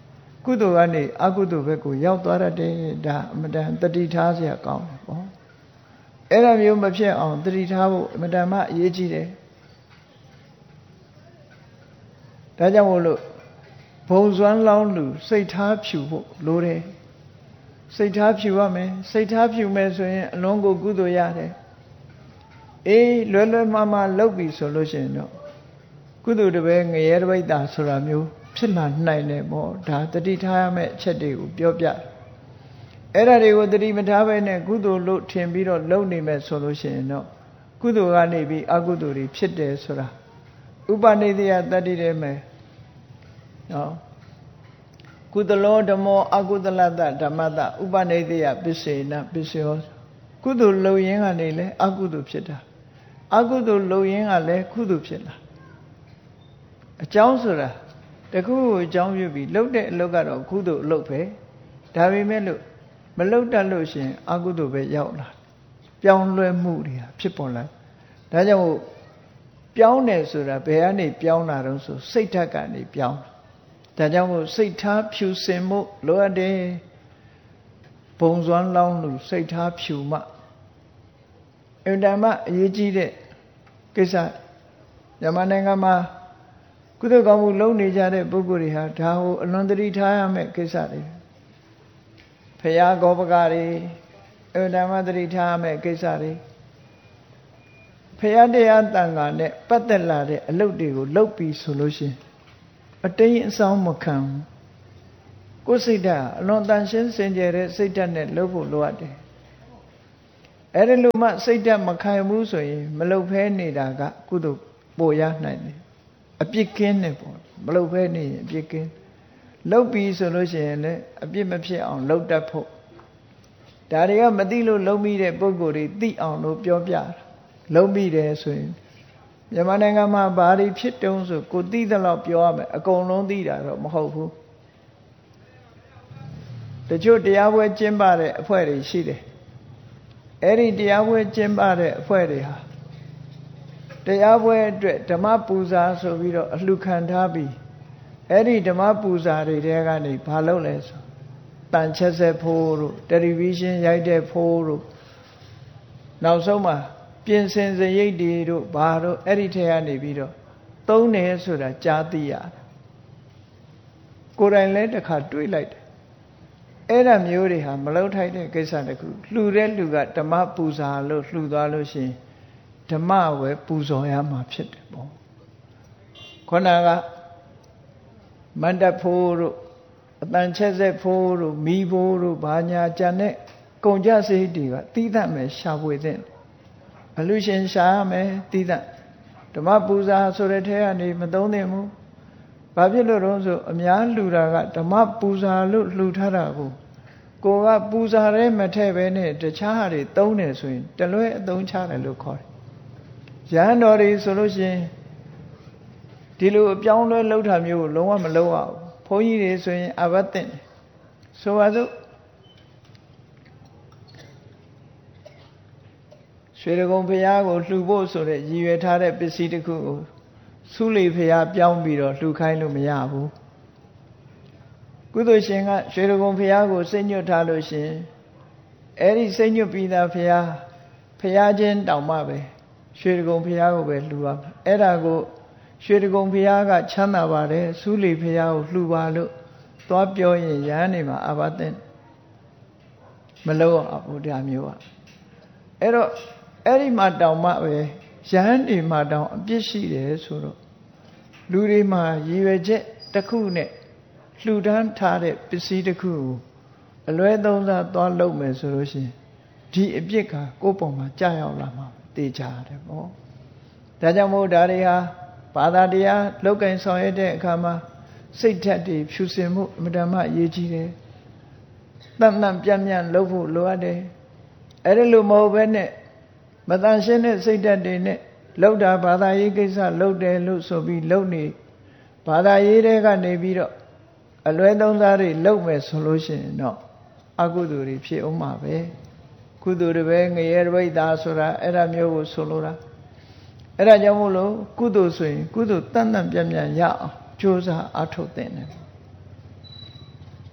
ကုသိုလ်ကနေအကုသိုလ်ဘက်ကိုရောက်သွားတယ်ဒါအမတန်တတိထားစရာကောင်းတယ်ပေါ့အဲ့ဒါမျိုးမဖြစ်အောင်တတိထားဖို့အမတန်မှအရေးကြီးတယ်ဒါကြောင့်မို့လို့ဘုံစွမ်းလောင်းလူစိတ်ထားဖြူဖို့လိုတယ်စိတ်ထားဖြူရမယ်စိတ်ထားဖြူမယ်ဆိုရင်အလုံးကိုကုသိုလ်ရတယ်အေးလွယ်လွယ်မှားမှားလုပ်ပြီဆိုလို့ရှိရင်တော့ကုသိုလ်တပည့်ငရဲတပိဋ္ဌာဆိုတာမျိုးဖြစ်လာနိုင်တယ်ပေါ့ဒါတတိထားရမယ့်အချက်တွေကိုပြောပြအဲ့ဒါတွေကိုတတိမထားဘဲနဲ့ကုသိုလ်လို့ထင်ပြီးတော့လုပ်နေမယ်ဆိုလို့ရှိရင်တော့ကုသိုလ်ကနေပြီးအကုသိုလ်တွေဖြစ်တယ်ဆိုတာဥပနိဒေယတတ္တိထဲမှာနော်ကုသလောဓမ္မောအကုသလတ္တဓမ္မတဥပနိဒေယပစ္စေနပစ္စယောကုသိုလ်လုပ်ရင်းကနေလဲအကုသိုလ်ဖြစ်တာအကုသိုလ်လုပ်ရင်းကလည်းကုသိုလ်ဖြစ်လာအကြောင်းဆိုတာတခုကိုအကြောင်းပြုပြီးလုပ်တဲ့အလုပ်ကတော့ကုသိုလ်အလုပ်ပဲဒါပေမဲ့လို့မလုပ်တတ်လို့ရှိရင်အကုသိုလ်ပဲရောက်လာပြောင်းလဲမှုတွေဖြစ်ပေါ်လာဒါကြောင့်ပြောင်းတယ်ဆိုတာဘယ်ကနေပြောင်းလာတော့ဆိုစိတ်ဓာတ်ကနေပြောင်းဒါကြောင့်မို့စိတ်ထားဖြူစင်မှုလိုအပ်တယ်ဘုံစွမ်းလောင်းလူစိတ်ထားဖြူမှအင်တန်မှအရေးကြီးတဲ့ကိစ္စမြန်မာနိုင်ငံမှာကုသိုလ်ကောင်းမှုလုပ်နေကြတဲ့ပုဂ္ဂိုလ်တွေဟာဒါကိုအလွန်တတိထားရမယ့်ကိစ္စတွေဖရာဂောပကတွေအင်တန်မှတတိထားရမယ့်ကိစ္စတွေဖရာတရားတန်ခါနဲ့ပတ်သက်လာတဲ့အလုပ်တွေကိုလုပ်ပြီးဆိုလို့ရှိရင်အတိမ်အဆောင်မခံကိုယ်စိတ်ဓာတ်အလွန်တန်ရှင်းစင်ကြယ်တဲ့စိတ်ဓာတ်နဲ့လုပ်ဖို့လိုအပ်တယ်အဲ့ဒီလိုမှစိတ်ဓာတ်မခံဘူးဆိုရင်မလုပ်ဖဲနေတာကကုသိုလ်ပိုရနိုင်တယ်အပြစ်ကင်းတယ်ပေါ့မလုပ်ဖဲနေရင်အပြစ်ကင်းလုပ်ပြီးဆိုလို့ရှိရင်လည်းအပြစ်မဖြစ်အောင်လုပ်တတ်ဖို့ဒါတွေကမသိလို့လုံးမိတဲ့ပုံကိုယ်တွေသိအောင်လို့ပြောပြလုံးမိတယ်ဆိုရင်မြန်မာနိုင်ငံမှာဘာတွေဖြစ်တုံးဆိုကိုသိသလောက်ပြောရမယ်အကုန်လုံးသိတာတော့မဟုတ်ဘူးတချို့တရားပွဲကျင်းပတဲ့အဖွဲ့တွေရှိတယ်အဲ့ဒီတရားပွဲကျင်းပတဲ့အဖွဲ့တွေဟာတရားပွဲအတွက်ဓမ္မပူဇာဆိုပြီးတော့အလှခံထားပြီးအဲ့ဒီဓမ္မပူဇာတွေတဲကနေဘာလုပ်လဲဆိုတန်ချက်ဆက်ဖိုးတို့တယ်လီဗီရှင်းရိုက်တဲ့ဖိုးတို့နောက်ဆုံးမှာပြင်ဆင်စရိတ်တွေတို့ဘာတို့အဲ့ဒီထဲကနေပြီးတော့သုံးတယ်ဆိုတာကြားသိရတယ်ကိုယ်တိုင်လည်းတစ်ခါတွေးလိုက်တယ်အဲ့ဒါမျိုးတွေဟာမလုပ်ထိုက်တဲ့ကိစ္စတခုလှူတဲ့လူကဓမ္မပူဇာလို့လှူသွားလို့ရှိရင်ဓမ္မဝယ်ပူဇော်ရမှာဖြစ်တယ်ပေါ့ခေါဏကမန္တဖိုးတို့အတန်ချက်ဆက်ဖိုးတို့မီးဖိုးတို့ဘာညာကြံတဲ့ကုန်ကြစရိတ်တွေကသီးသန့်ပဲရှာဖွေတဲ့အလူရှင်ရှာရမယ်သီးသန့်ဓမ္မပူဇာဆိုတဲ့ထဲကနေမသုံးသင့်ဘူးဘာဖြစ်လို့တော့ဆိုအများလှူတာကဓမ္မပူဇာလို့လှူထားတာကိုကပူဇာရဲမထည့်ပဲနဲ့တခြားဟာတွေသုံးတယ်ဆိုရင်တလွဲအသုံးချတယ်လို့ခေါ်တယ်ရဟန်းတော်တွေဆိုလို့ရှိရင်ဒီလိုအပြောင်းလဲလှုပ်တာမျိုးကိုလုံးဝမလုပ်အောင်ဘုန်းကြီးတွေဆိုရင်အဘတ်တင်ဆိုပါစို့ရွှေဒဂုံဘုရားကိုလှူဖို့ဆိုတဲ့ရည်ရွယ်ထားတဲ့ပစ္စည်းတစ်ခုကိုသုလိဘုရားပြောင်းပြီးတော့လှူခိုင်းလို့မရဘူးကုသိုလ်ရှင်ကရွှေဒဂုံဘုရားကိုစိတ်ညွတ်ထားလို့ရှင်အဲ့ဒီစိတ်ညွတ်ပြီးသားဘုရားချင်းတောင်မှပဲရွှေဒဂုံဘုရားကိုပဲလှူရမှာအဲ့ဒါကိုရွှေဒဂုံဘုရားကချမ်းသာပါတယ်သုလိဘုရားကိုလှူပါလို့သွားပြောရင်ရဟန်းနေမှာအဘသင်မလို့အောင်ဘုရားမျိုးอ่ะအဲ့တော့အဲ့ဒီမှာတောင်မှပဲရဟန်းတွေမှာတောင်အပြစ်ရှိတယ်ဆိုတော့လူတွေမှာရည်ရွယ်ချက်တစ်ခုနဲ့လှူဒန်းထားတဲ့ပစ္စည်းတစ်ခုကိုအလွဲသုံးစားသွားလုပ်မယ်ဆိုလို့ရှိရင်ဒီအပြစ်ကကိုယ့်ပုံမှာကြာရောက်လာမှာသိကြတယ်ပေါ့ဒါကြောင့်မို့ဒါတွေဟာဘာသာတရားလောက်ကင်ဆောင်ရတဲ့အခါမှာစိတ်ဓာတ်တွေဖြူစင်မှုအမြဲတမ်းအရေးကြီးတယ်တန်တန်ပြန့်ပြန့်လုပ်ဖို့လိုအပ်တယ်အဲ့ဒါလိုမဟုတ်ဘဲနဲ့မတန်ရှင်းတဲ့စိတ်ဓာတ်တွေနဲ့လောက်တာဘာသာရေးကိစ္စလုပ်တယ်လို့ဆိုပြီးလုပ်နေဘာသာရေးတွေကနေပြီးတော့အလွဲသုံးစားတွေလုပ်မယ်ဆိုလို့ရှိရင်တော့အကုသိုလ်တွေဖြစ်အောင်မှာပဲကုသိုလ်တွေပဲငရဲတပိဋ္ဌာဆိုတာအဲ့ဒါမျိုးကိုဆိုလိုတာအဲ့ဒါကြောင့်မို့လို့ကုသိုလ်ဆိုရင်ကုသိုလ်တန်တန်ပြန့်ပြန့်ရအောင်ကြိုးစားအားထုတ်သင့်တယ်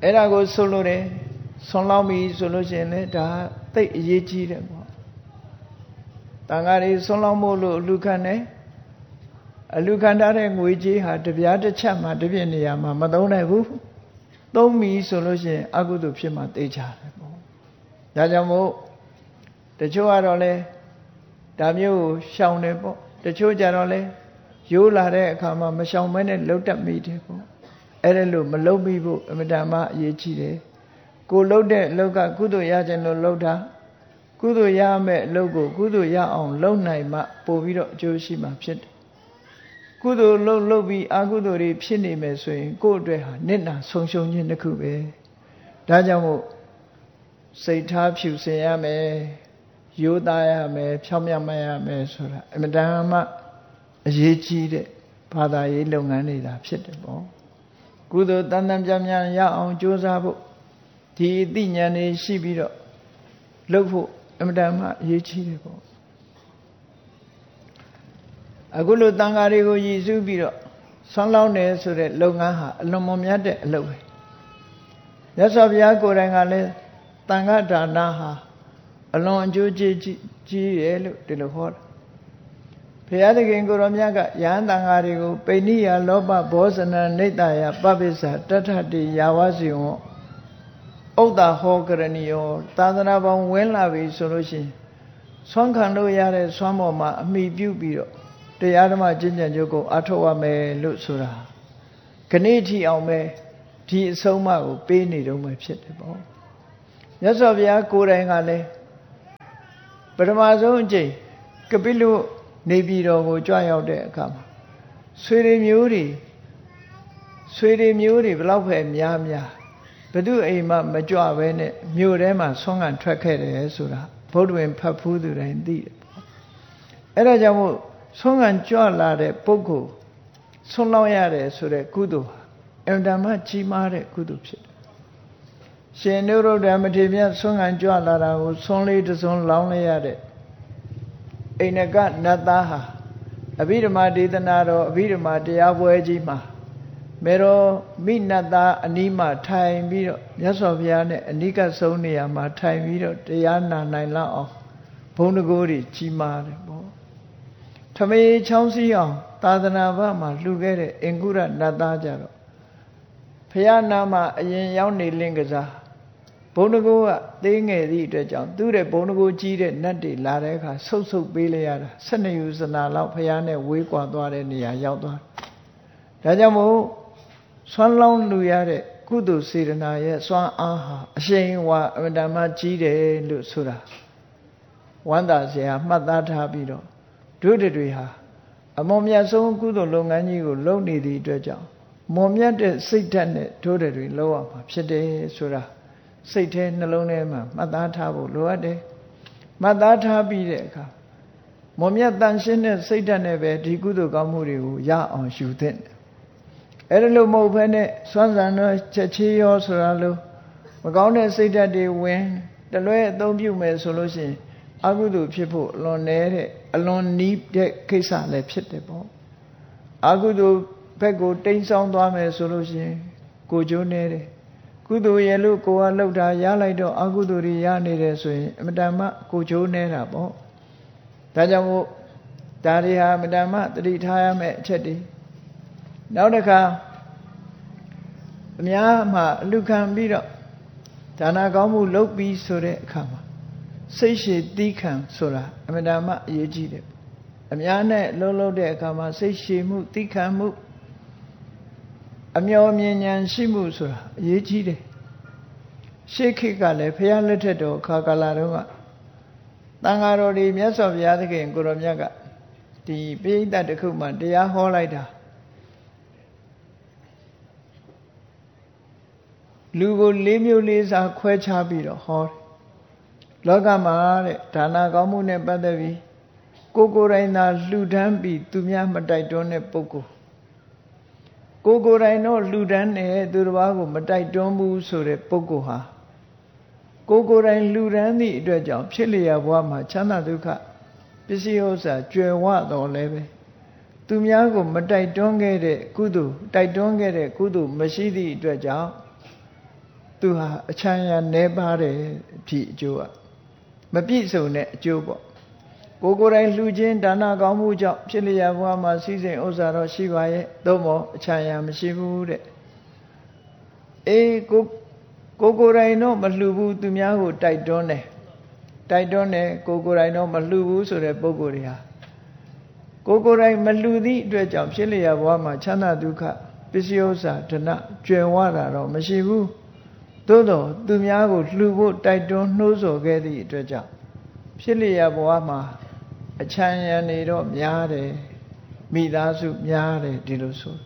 အဲ့ဒါကိုဆိုလို့တယ်ဆွန်လောင်းပြီဆိုလို့ရှိရင်လည်းဒါသိအရေးကြီးတယ်ပေါ့တန်ဃာတွေဆွန်လောင်းဖို့လို့အလူခံတယ်အလူခံထားတဲ့ငွေကြေးဟာတပြားတစ်ချက်မှတစ်ပြည့်နေရာမှာမသုံးနိုင်ဘူးသုံးပြီဆိုလို့ရှိရင်အကုသိုလ်ဖြစ်မှသိချတယ်ပေါ့ဒါကြောင့်မို့တချို့ကတော့လေဒါမျိုးကိုရှောင်တယ်ပေါ့တချို့ကြတော့လေရိုးလာတဲ့အခါမှာမရှောင်မဲနဲ့လှုပ်တတ်မိတယ်ပေါ့အဲ့ဒါလို့မလှုပ်မိဖို့အမြဲတမ်းအရေးကြီးတယ်ကိုလှုပ်တဲ့အလုပ်ကကုသိုလ်ရခြင်းလို့လှုပ်တာကုသိုလ်ရမယ့်အလုပ်ကိုကုသိုလ်ရအောင်လုပ်နိုင်မှပို့ပြီးတော့အကျိုးရှိမှဖြစ်တယ်ကုသိုလ်လုပ်ပြီးအကုသိုလ်တွေဖြစ်နေမယ်ဆိုရင်ကိုယ့်အတွက်ဟာနစ်နာဆုံးရှုံးခြင်းတစ်ခုပဲဒါကြောင့်မို့စိတ်ထားဖြူစင်ရမယ်ရိုးသားရမယ်ဖြောင့်မတ်ရမယ်ဆိုတာအမြဲတမ်းအရေးကြီးတဲ့ဘာသာရေးလုပ်ငန်းတွေဒါဖြစ်တယ်ပေါ့ကုသိုလ်တန်တန်ပြပြရအောင်ကြိုးစားဖို့ဒီအသိဉာဏ်တွေရှိပြီးတော့လုပ်ဖို့အမြဲတမ်းအရေးကြီးတယ်ပေါ့အခုလိုတန်ဃာတွေကိုရည်စူးပြီးတော့ဆွမ်းလောင်းတယ်ဆိုတဲ့လုပ်ငန်းဟာအလွန်မမြတ်တဲ့အလုပ်ပဲမြတ်စွာဘုရားကိုယ်တိုင်ကလည်းတန်ဃာဒါနဟာအလွန်အကျိုးကြီးတယ်လို့ဒီလိုဟောတာဘုရားသခင်ကိုရောမြတ်ကယဟန်တန်ဃာတွေကိုပိဏိယလောဘဘောဇနနိတ္တယပပိစ္ဆာတထတိယာဝစီဝံဥဒ္ဒဟောကရဏီယောသာသနာပေါင်းဝင်လာပြီဆိုလို့ရှိရင်ဆွမ်းခံလို့ရတဲ့ဆွမ်းပေါ်မှာအမိပြုပြီးတော့တရားဓမ္မကျင့်ကြံကြုတ်ကိုအထောက်ရမယ်လို့ဆိုတာခဏိထိအောင်ပဲဒီအဆုံးအမကိုပေးနေတော့မှဖြစ်တယ်ပေါ့မြတ်စွာဘုရားကိုယ်တိုင်ကလည်းပထမဆုံးအကြိမ်ကပိလုနေပြည်တော်ကိုကြွရောက်တဲ့အခါမှာဆွေတွေမျိုးတွေဘလောက်ပဲများဘသူအိမ်မှမကြွဘဲနဲ့မြို့ထဲမှာဆွမ်းခံထွက်ခဲ့တယ်ဆိုတာဘုဒ္ဓဝင်ဖတ်ဖူးသူတိုင်းသိတယ်ပေါ့အဲ့ဒါကြောင့်မို့ဆွမ်းခံကြွလာတဲ့ပုဂ္ဂိုလ်ဆွမ်းလောင်းရတယ်ဆိုတဲ့ကုသိုလ်ဟာအင်တန်မှကြီးမားတဲ့ကုသိုလ်ဖြစ်တယ်ရှင်နုရုဒ္ဓမထေရမြတ်ဆွမ်းခံကြွလာတာကိုဆွမ်းလေးတစ်စွန်းလောင်းလိုက်ရတဲ့အိန္ဒကနတ်သားဟာအဘိဓမ္မာဒေသနာတော်အဘိဓမ္မာတရားပွဲကြီးမှာမေရောမိနတ်သားအနီးမှာထိုင်ပြီးတော့မြတ်စွာဘုရားနဲ့အနိကဆုံးနေရာမှာထိုင်ပြီးတော့တရားနာနိုင်လောက်အောင်ဘုန်းတကိုးတွေကြီးမားတယ်ပေါ့ထမေချောင်းစည်းအောင်သာသနာ့ဘမှာလှူခဲ့တဲ့အင်္ဂုရနတ်သားကြတော့ဘုရားနာမှာအရင်ရောက်နေလင်းကစားဘုန်းတကိုးကသေးငယ်သည့်အတွက်ကြောင့်သူ့တဲ့ဘုန်းတကိုးကြီးတဲ့နတ်တွေလာတဲ့အခါဆုပ်ပေးလိုက်ရတာ12ယူဇနာလောက်ဘုရားနဲ့ဝေးကွာသွားတဲ့နေရာရောက်သွားဒါကြောင့်မို့ဆွမ်းလောင်းလူရတဲ့ကုသိုလ်စေတနာရဲ့စွမ်းအားဟာအရှိန်ဝါအမြဲတမ်းကြီးတယ်လို့ဆိုတာဝန္တာစရာမှတ်သားထားပြီးတော့တို့တွေဟာအမွန်မြတ်ဆုံးကုသိုလ်လုပ်ငန်းကြီးကိုလုပ်နေသည့်အတွက်ကြောင့်မွန်မြတ်တဲ့စိတ်ဓာတ်နဲ့တို့တွေလုပ်ရမှာဖြစ်တယ်ဆိုတာစိတ်ထဲနှလုံးထဲမှာမှတ်သားထားဖို့လိုအပ်တယ်မှတ်သားထားပြီးတဲ့အခါမွန်မြတ်တန်ရှင်းတဲ့စိတ်ဓာတ်နဲ့ပဲဒီကုသိုလ်ကောင်းမှုတွေကိုရအောင်ယူသင့်တယ်အဲ့ဒါလို့မဟုတ်ဘဲနဲ့စွမ်းစံတော့ချက်ချေးရောဆိုတာလို့မကောင်းတဲ့စိတ်ဓာတ်တွေဝင်တလွဲအသုံးပြုမယ်ဆိုလို့ရှိရင်အကုသိုလ်ဖြစ်ဖို့အလွန်နည်းတဲ့အလွန်နီးတဲ့ကိစ္စလည်းဖြစ်တယ်ပေါ့အကုသိုလ်ဘက်ကိုတိမ်ဆောင်းသွားမယ်ဆိုလို့ရှိရင်ကိုကျိုးနေတယ်ကုသိုလ်ရဲ့လို့ကိုကလှုပ်တာရလိုက်တော့အကုသိုလ်တွေရနေတယ်ဆိုရင်အမတန်မှကိုကျိုးနေတာပေါ့ဒါကြောင့်မို့ဒါတွေဟာအမတန်မှသတိထားရမယ့်အချက်တွေနောက်တစ်ခါအများမှအလူခံပြီးတော့ဒါနကောင်းမှုလုပ်ပြီးဆိုတဲ့အခါမှာစိတ်ရှည်သီးခံဆိုတာအမှန်တမ်းအရေးကြီးတယ်အများနဲ့လုပ်တဲ့အခါမှာစိတ်ရှည်မှုသီးခံမှုအမျှော်မြင်ဉာဏ်ရှိမှုဆိုတာအရေးကြီးတယ်ရှေးခေတ်ကလည်းဘုရားလက်ထက်တော်ခါကာလတုန်းကသံဃာတော်တွေမြတ်စွာဘုရားသခင်ကိုရောမြတ်ကဒီပိဋကတစ်ခုမှတရားဟောလိုက်တာလူကို၄မျိုး၄စားခွဲခြားပြီးတော့ဟောတယ်လောကမှာတဲ့ဒါနကောင်းမှုနဲ့ပတ်သက်ပြီးကိုယ်တိုင်သာလှူဒန်းပြီးသူများမတိုက်တွန်းတဲ့ပုဂ္ဂိုလ်ကိုယ်တိုင်တော့လှူဒန်းတယ်သူတစ်ပါးကိုမတိုက်တွန်းဘူးဆိုတဲ့ပုဂ္ဂိုလ်ဟာကိုယ်တိုင်လှူဒန်းသည့်အတွက်ကြောင့်ဖြစ်လျက်ဘဝမှာချမ်းသာဒုက္ခပစ္စည်းဥစ္စာကြွယ်ဝတော်လည်းပဲသူများကိုမတိုက်တွန်းခဲ့တဲ့ကုသိုလ်တိုက်တွန်းခဲ့တဲ့ကုသိုလ်မရှိသည့်အတွက်ကြောင့်သူဟာအချမ်းရနဲပါတယ်ဒီအကျိုးကမပြည့်စုံတဲ့အကျိုးပေါ့ကိုယ်တိုင်လှူခြင်းဒါနကောင်းမှုကြောင့်ဖြစ်လျက်ဘဝမှာစည်းစိမ်ဥစ္စာတော့ရှိပါရဲ့သို့မဟုတ်အချမ်းရမရှိဘူးတဲ့အေးကိုယ်တိုင်တော့မလှူဘူးသူများကိုတိုက်တွန်းတယ်ကိုယ်တိုင်တော့မလှူဘူးဆိုတဲ့ပုဂ္ဂိုလ်တွေဟာကိုယ်တိုင်မလှူသည့်အတွက်ကြောင့်ဖြစ်လျက်ဘဝမှာချမ်းသာဒုက္ခပစ္စည်းဥစ္စာဒနာကြွယ်ဝတာတော့မရှိဘူးသို့တော့သူများကိုလှူဖို့တိုက်တွန်းနှိုးဆော်ခဲ့သည့်အတွက်ကြောင့်ဖြစ်လျက်ဘဝမှာအချမ်းရံနေတော့များတယ်မိသားစုများတယ်ဒီလိုဆို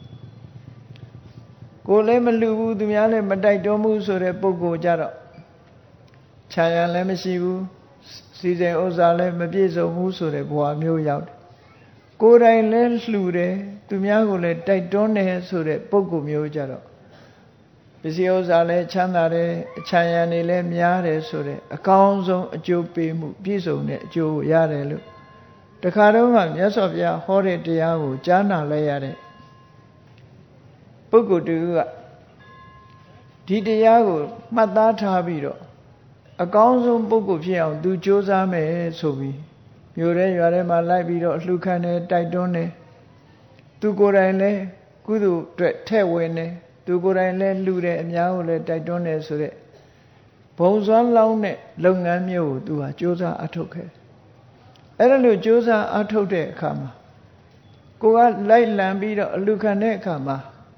ကိုယ်လည်းမလှူဘူးသူများလည်းမတိုက်တွန်းဘူးဆိုတဲ့ပုဂ္ဂိုလ်ကြတော့ချမ်းရံလည်းမရှိဘူးစီစဉ်ဥစ္စာလည်းမပြည့်စုံဘူးဆိုတဲ့ဘဝမျိုးရောက်တယ်ကိုယ်တိုင်လည်းလှူတယ်သူများကိုလည်းတိုက်တွန်းတယ်ဆိုတဲ့ပုဂ္ဂိုလ်မျိုးကြတော့ပစ္စည်းဥစ္စာလည်းချမ်းသာတယ်အချမ်းရံနေလည်းများတယ်ဆိုတဲ့အကောင်းဆုံးအကျိုးပေးမှုပြည့်စုံတဲ့အကျိုးကိုရတယ်လို့တခါတော့မှမြတ်စွာဘုရားဟောတဲ့တရားကိုကြားနာလဲရတဲ့ပုဂ္ဂိုလ်တူကဒီတရားကိုမှတ်သားထားပြီးတော့အကောင်းဆုံးပုဂ္ဂိုလ်ဖြစ်အောင်သူကြိုးစားမယ်ဆိုပြီးမြို့ထဲရွာထဲမှာလိုက်ပြီးတော့လှူခံတယ်တိုက်တွန်းတယ်သူကိုယ်တိုင်လည်းကုသိုလ်အတွက်ထဲ့ဝင်တယ်သူကိုယ်တိုင်လည်းလှူတယ်အများကိုလည်းတိုက်တွန်းတယ်ဆိုတဲ့ဘုံစွမ်းလောင်းတဲ့လုပ်ငန်းမျိုးကိုသူဟာကြိုးစားအထုတ်ခဲ့အဲ့ဒါလို့ကြိုးစားအထုတ်တဲ့အခါမှာကိုကလိုက်လံပြီးတော့အလှူခံတဲ့အခါမှာ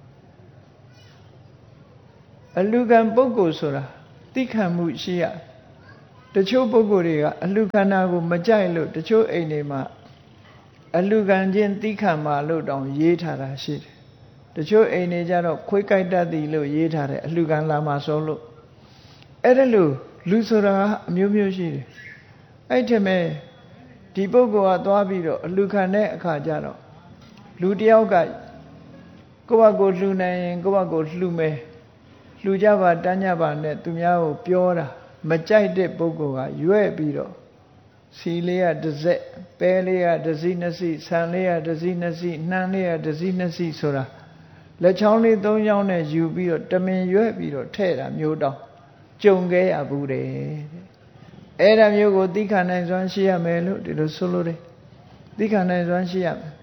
အလှူခံပုဂ္ဂိုလ်ဆိုတာသိခံမှုရှိရတချို့ပုဂ္ဂိုလ်တွေကအလှူခံတာကိုမကြိုက်လို့တချို့အိမ်တွေမှာအလှူခံခြင်းသိခံပါလို့တောင်ရေးထားတာရှိတယ်တချို့အိမ်တွေကြတော့ခွေးကြိုက်တတ်သည်လို့ရေးထားတယ်အလှူခံလာမှာစိုးလို့အဲ့ဒါလို့လူဆိုတာအမျိုးမျိုးရှိတယ်အဲ့ထက်မဲ့ဒီပုဂ္ဂိုလ်ကသွားပြီးတော့အလှူခံတဲ့အခါကျတော့လူတယောက်ကကိုယ့်ဘက်ကိုလှူနိုင်ရင်ကိုယ့်ဘက်ကိုလှူမယ်လှူကြပါတန်းကြပါနဲ့သူများကိုပြောတာမကြိုက်တဲ့ပုဂ္ဂိုလ်ကရွဲ့ပြီးတော့စီလေးကတစ်စက်ပဲလေးကတစ်စီးနှစ်စီးဆန်လေးကတစ်စီးနှစ်စီးနှမ်းလေးကတစ်စီးနှစ်စီးဆိုတာလက်ချောင်းလေးသုံးချောင်းနဲ့ယူပြီးတော့တမင်ရွဲ့ပြီးတော့ထဲ့တာမျိုးတောင်ကြုံခဲ့ရဘူးတဲ့အဲ့ဒါမျိုးကိုသိခံနိုင်စွမ်းရှိရမယ်လို့ဒီလိုဆိုလိုတယ်သိခံနိုင်စွမ်းရှိရမယ်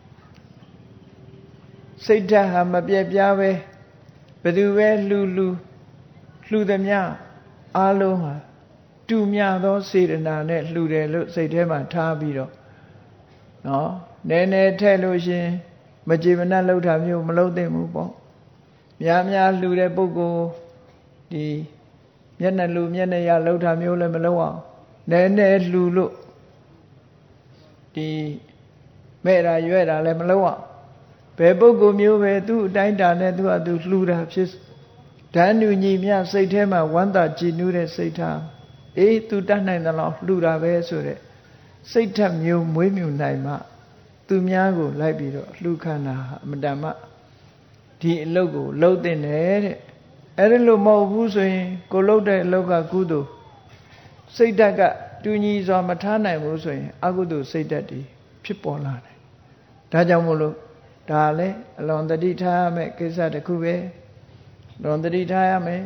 စိတ်ဓာတ်ဟာမပြည့်ပြားပဲဘယ်သူပဲလှူသမျှအားလုံးဟာတူမြသောစေတနာနဲ့လှူတယ်လို့စိတ်ထဲမှာထားပြီးတော့နော်နည်းနည်းထဲ့လို့ရှင်မကြည်မနှက်လှုပ်တာမျိုးမလုပ်သင့်ဘူးပေါ့များလှူတဲ့ပုဂ္ဂိုလ်ဒီမျက်နှာလူမျက်နှာရလှုပ်တာမျိုးလည်းမလုပ်အောင်နည်းနည်းလှူလို့ဒီမဲ့တာရွဲ့တာလည်းမလုပ်အောင်ဘယ်ပုဂ္ဂိုလ်မျိုးပဲသူ့အတိုင်းတာနဲ့သူ့အတူလှူတာဖြစ်ဓာန်ညူညီမြစိတ်ထဲမှာဝမ်းသာကြည်နူးတဲ့စိတ်ထားအေးသူတတ်နိုင်တယ်လို့လှူတာပဲဆိုတဲ့စိတ်ထက်မျိုးမွေးမြူနိုင်မှသူများကိုလိုက်ပြီးတော့လှူခံတာအမတန်မှဒီအလုပ်ကိုလုပ်တဲ့နဲ့တဲ့အဲ့ဒါလို့မဟုတ်ဘူးဆိုရင်ကိုလှုပ်တဲ့အလုပ်ကကုသိုလ်စိတ်ဓာတ်ကတူညီစွာမထားနိုင်ဘူးဆိုရင်အကုသိုလ်စိတ်ဓာတ်တွေဖြစ်ပေါ်လာတယ်ဒါကြောင့်မို့လို့ဒါလည်းအလွန်တတိထားရမယ့်ကိစ္စတစ်ခုပဲလွန်တတိထားရမယ်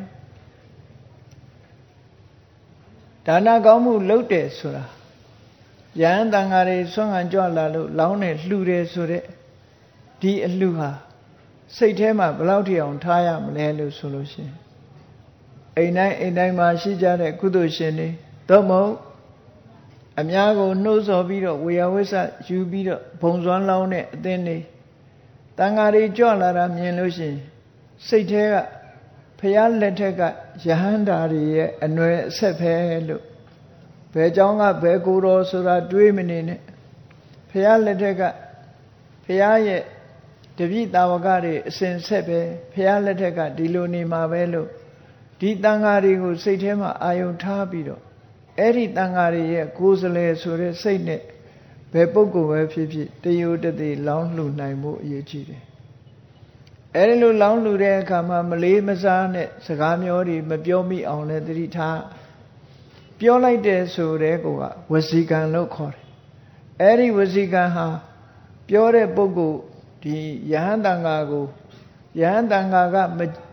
ဒါနကောင်းမှုလုပ်တယ်ဆိုတာယဟန်တန်ဃာတွေဆွမ်းခံကြွလာလို့လောင်းတယ်လှူတယ်ဆိုတဲ့ဒီအလှူဟာစိတ်ထဲမှာဘယ်လောက်ထိအောင်ထားရမလဲလို့ဆိုလို့ရှိရင်အိမ်တိုင်းမှာရှိကြတဲ့ကုသိုလ်ရှင်တွေသို့မဟုတ်အများကိုနှိုးဆော်ပြီးတော့ဝေယဝိဆယူပြီးတော့ဘုံစွမ်းလောင်းတဲ့အသင်းတွေတန်ဃာတွေကြွလာတာမြင်လို့ရှိရင်စိတ်ထဲကဖျားလက်ထက်ကယဟန္တာတွေရဲ့အနွယ်အဆက်ပဲလို့ဘယ်เจ้าကဘယ်ကိုယ်တော်ဆိုတာတွေးမနေနဲ့ဖျားလက်ထက်ကဖျားရဲ့တပည့်တာဝကတွေအစဉ်ဆက်ပဲဖျားလက်ထက်ကဒီလိုနေမှာပဲလို့ဒီတန်ဃာတွေကိုစိတ်ထဲမှာအာယုံထားပြီးတော့အဲ့ဒီတန်ဃာတွေရဲ့ကိုယ်စလဲဆိုတဲ့စိတ်နဲ့ဘယ်ပုဂ္ဂိုလ်ပဲဖြစ်ဖြစ်တယုတတိလောင်းလှူနိုင်မှုအရေးကြီးတယ်အဲ့ဒီလိုလောင်းလှူတဲ့အခါမှာမလေးမစားနဲ့စကားမျိုးတွေမပြောမိအောင်လည်းသတိထားပြောလိုက်တဲ့ဆိုတဲ့ကောဝစီကံလို့ခေါ်တယ်အဲ့ဒီဝစီကံဟာပြောတဲ့ပုဂ္ဂိုလ်ဒီယဟန်တန်ဃာကိုယဟန်တန်ဃာက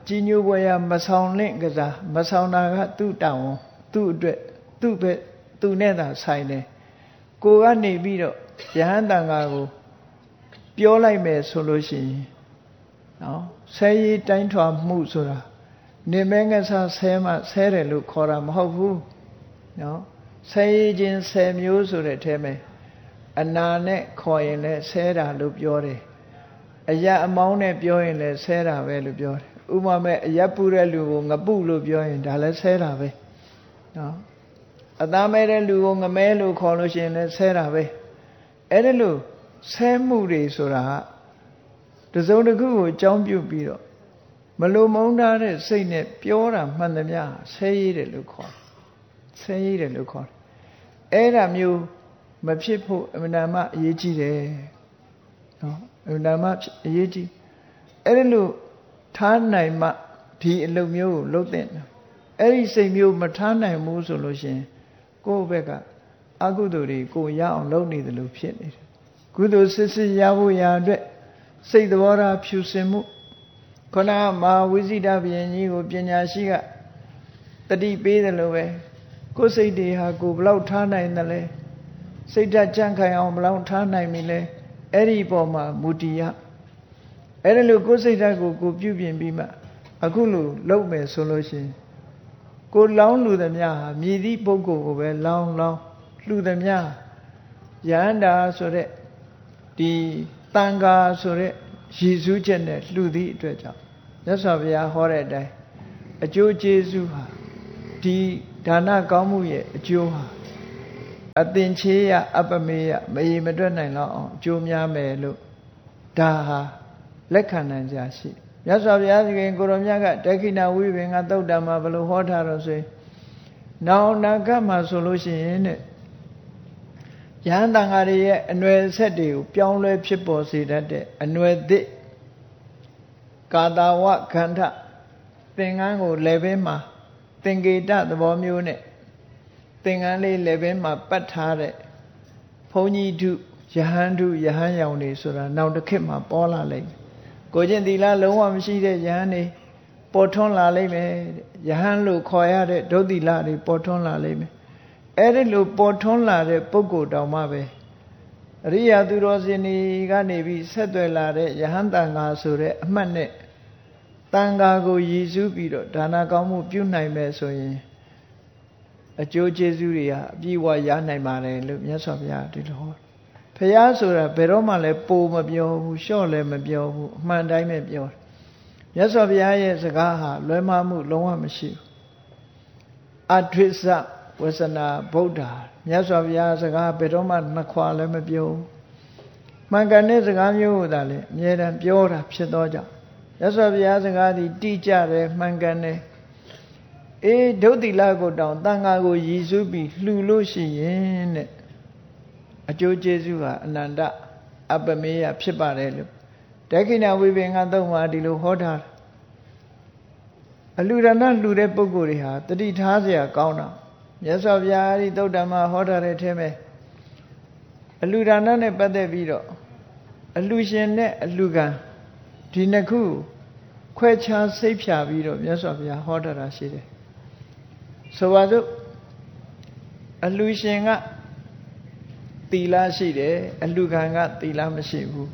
ကြီးညိုပွဲရမဆောင်လင့်ကစားမဆောင်တာကသူ့တောင်းသူ့အတွက်သူ့ပဲသူနဲ့သာဆိုင်တယ်ကိုကနေပြီးတော့ယဟန်တန်ဃာကိုပြောလိုက်မယ်ဆိုလို့ရှိရင်နော်ဆဲရေးတိုင်းထွာမှုဆိုတာနေမဲငဆဆဲမှဆဲတယ်လို့ခေါ်တာမဟုတ်ဘူးနော်ဆဲရေးချင်း10မျိုးဆိုတဲ့အဲမဲ့အနာနဲ့ခေါ်ရင်လည်းဆဲတာလို့ပြောတယ်အယအမောင်းနဲ့ပြောရင်လည်းဆဲတာပဲလို့ပြောတယ်ဥပမာမဲ့အယပူတဲ့လူကိုငပုလို့ပြောရင်ဒါလည်းဆဲတာပဲနော်အသားမဲတဲ့လူကိုငမဲလို့ခေါ်လို့ရှိရင်လည်းဆဲတာပဲအဲ့ဒါလို့ဆဲမှုတွေဆိုတာတစုံတစ်ခုကိုအကြောင်းပြုပြီးတော့မလိုမုန်းထားတဲ့စိတ်နဲ့ပြောတာမှန်သမျှဆဲရည်တယ်လို့ခေါ်ဆဲရည်တယ်လို့ခေါ်အဲ့ဒါမျိုးမဖြစ်ဖို့အမှန်တမ်းအရေးကြီးတယ်နော်အမှန်တမ်းအရေးကြီးအဲ့ဒါလို့ထားနိုင်မှဒီအလုပ်မျိုးကိုလုပ်တဲ့အဲ့ဒီစိတ်မျိုးမထားနိုင်ဘူးဆိုလို့ရှိရင်ကိုယ့်ဘက်ကအကုသိုလ်တွေကိုရအောင်လုပ်နေတယ်လို့ဖြစ်နေတယ်ကုသိုလ်စစ်စစ်ရဖို့ရာအတွက်စိတ်သဘောထားဖြူစင်မှုခန္ဓာမဟာဝိဇိတဘုရင်ကြီးကိုပညာရှိကတတိပေးတယ်လို့ပဲကိုယ်စိတ်တွေဟာကိုယ်ဘလောက်ထားနိုင်တယ်လဲစိတ်ဓာတ်ကြံ့ခိုင်အောင်ဘလောက်ထားနိုင်ပြီလဲအဲ့ဒီပေါ်မှာမူတည်ရအဲ့ဒါလို့ကိုယ်စိတ်ဓာတ်ကိုကိုပြုပြင်ပြီးမှအခုလိုလုပ်မယ်ဆိုလို့ရှိရင်ကိုလောင်းလူသမျှဟာမြည်သည့်ပုဂ္ဂိုလ်ကိုပဲလောင်းလူသမျှယန္တာဆိုတဲ့ဒီတန်ဃာဆိုတဲ့ရည်စူးချက်နဲ့လှူသည့်အတွက်ကြောင့်မြတ်စွာဘုရားဟောတဲ့အတိုင်းအကျိုးကျေးဇူးဟာဒီဒါနကောင်းမှုရဲ့အကျိုးဟာအသင်္ချေယအပမေယမရေမတွက်နိုင်တော့အောင်အကျိုးများမယ်လို့ဒါဟာလက်ခံနိုင်ကြရှိမြတ်စွာဘုရားသခင်ကိုရောမြတ်ကတက္ခိဏဝိပင်ကသုတ်တံမှာဘယ်လိုဟောထားတော့ဆိုရင်နောင်နာဂတ်မှာဆိုလို့ရှိရင်တဲ့ယဟန်တန်ဃာတွေရဲ့အနွယ်ဆက်တွေကိုပြောင်းလဲဖြစ်ပေါ်စေတတ်တဲ့အနွယ်သစ်ကာတာဝခန္ဓာသင်္ကန်းကိုလည်းပဲမှာသင်္ကေတသဘောမျိုးနဲ့သင်္ကန်းလေးလည်းပဲမှာပတ်ထားတဲ့ဘုန်းကြီးတုယဟန်တုယဟန်ရောင်တွေဆိုတာနောက်တစ်ခေတ်မှာပေါ်လာလိမ့်မယ်ကိုကျင့်သီလလုံးဝမရှိတဲ့ယဟန်တွေပေါ်ထွန်းလာလိမ့်မယ်ယဟန်လို့ခေါ်ရတဲ့ဒုသီလတွေပေါ်ထွန်းလာလိမ့်မယ်အဲ့ဒီလိုပေါ်ထွန်းလာတဲ့ပုဂ္ဂိုလ်တောင်မှပဲအရိယာသူတော်စင်တွေကနေပြီးဆက်သွယ်လာတဲ့ယဟန်တန်ဃာဆိုတဲ့အမှတ်နဲ့တန်ဃာကိုရည်စူးပြီးတော့ဒါနကောင်းမှုပြုနိုင်မယ်ဆိုရင်အကျိုးကျေးဇူးတွေဟာအပြည့်အဝရနိုင်ပါတယ်လို့မြတ်စွာဘုရားဒီလိုဟောဘုရားဆိုတာဘယ်တော့မှလည်းပိုမပြောဘူးလျှော့လည်းမပြောဘူးအမှန်တိုင်းပဲပြောတယ်မြတ်စွာဘုရားရဲ့စကားဟာလွဲမှားမှုလုံးဝမရှိဘူးအဒိစ္စဝဆနာဗုဒ္ဓမြတ်စွာဘုရားစကားဘယ်တော့မှနှစ်ခွာလည်းမပြောဘူးမှန်ကန်တဲ့စကားမျိုးကိုသာလေအမြဲတမ်းပြောတာဖြစ်သောကြောင့်မြတ်စွာဘုရားစကားသည်တိကျတယ်မှန်ကန်တယ်ဒုတိလကိုတောင်တန်ဃာကိုရည်စူးပြီးလှူလို့ရှိရင်တဲ့အကျိုးကျေးဇူးဟာအနန္တအပမေယဖြစ်ပါတယ်လို့ဒက္ခိဏဝိပင်္ဂသုတ်မှာဒီလိုဟောထားတယ်အလှူဒါနလှူတဲ့ပုဂ္ဂိုလ်တွေဟာတတိထားเสียကောင်းတာမြတ်စွာဘုရားဒီသုတ်တံမှာဟောထားတဲ့အထဲမှာအလှူဒါနနဲ့ပတ်သက်ပြီးတော့အလှူရှင်နဲ့အလှူခံဒီနှစ်ခုခွဲခြားစိတ်ဖြာပြီးတော့မြတ်စွာဘုရားဟောထားတာရှိတယ်ဆိုပါစို့အလှူရှင်ကသီလရှိတယ်အလှူခံကသီလမရှိဘူး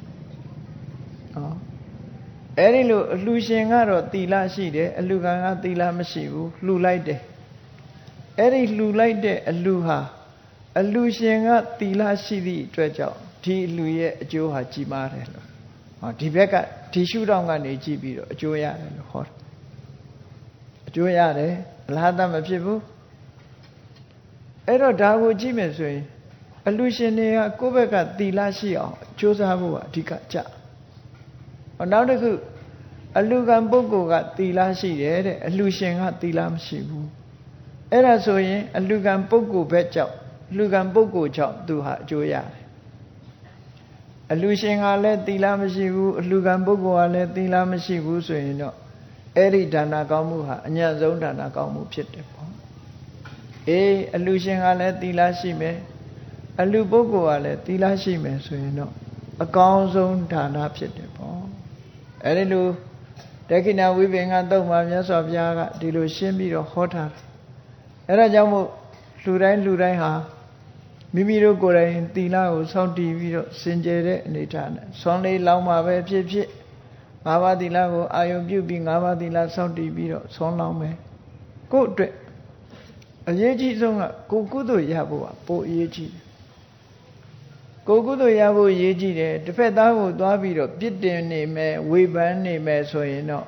အဲ့ဒီလိုအလှူရှင်ကတော့သီလရှိတယ်အလှူခံကသီလမရှိဘူးလှူလိုက်တယ်အဲ့ဒီလှူလိုက်တဲ့အလှူဟာအလှူရှင်ကသီလရှိသည့်အတွက်ကြောင့်ဒီအလှူရဲ့အကျိုးဟာကြီးမားတယ်လို့ဒီဘက်ကဒီရှုထောင့်ကနေကြည့်ပြီးတော့အကျိုးရတယ်လို့ဟောတယ်အကျိုးရတယ်အလားတမဖြစ်ဘူးအဲ့တော့ဒါကိုကြည့်မယ်ဆိုရင်အလှူရှင်တွေကကိုယ့်ဘက်ကသီလရှိအောင်ကြိုးစားဖို့ကအဓိကကြနောက်တစ်ခုအလှူခံပုဂ္ဂိုလ်ကသီလရှိတယ်တဲ့အလှူရှင်ကသီလမရှိဘူးအဲ့ဒါဆိုရင်အလှူခံပုဂ္ဂိုလ်ဘက်ကြောင့်အလှူခံပုဂ္ဂိုလ်ကြောင့်သူဟာအကျိုးရတယ်အလှူရှင်ကလည်းသီလမရှိဘူးအလှူခံပုဂ္ဂိုလ်ကလည်းသီလမရှိဘူးဆိုရင်တော့အဲ့ဒီဒါနကောင်းမှုဟာအညံ့ဆုံးဒါနကောင်းမှုဖြစ်တယ်ပေါ့အလှူရှင်ကလည်းသီလရှိမယ်အလှူပုဂ္ဂိုလ်ကလည်းသီလရှိမယ်ဆိုရင်တော့အကောင်းဆုံးဒါနဖြစ်တယ်ပေါ့အဲ့ဒီလိုတက္ခိဏဝိပင်္ဂသုတ်မှာမြတ်စွာဘုရားကဒီလိုရှင်းပြီးတော့ဟောထားတယ်အဲ့ဒါကြောင့်မို့လူတိုင်းဟာမိမိတို့ကိုယ်တိုင်သီလကိုစောင့်တည်ပြီးတော့စင်ကြယ်တဲ့အနေထားနဲ့ဆွမ်းလေးလောင်းမှာပဲဖြစ်ဖြစ်၅ပါးသီလကိုအာယုံပြုပြီး၅ပါးသီလစောင့်တည်ပြီးတော့ဆွမ်းလောင်းမယ်ကိုယ့်အတွက်အရေးကြီးဆုံးကကိုယ်ကုသိုလ်ရဖို့ကပိုအရေးကြီးတယ်ကိုယ်ကုသိုလ်ရဖို့အရေးကြီးတယ်တစ်ဖက်သားကိုသွားပြီးတော့ပြစ်တင်နေမယ်ဝေဖန်နေမယ်ဆိုရင်တော့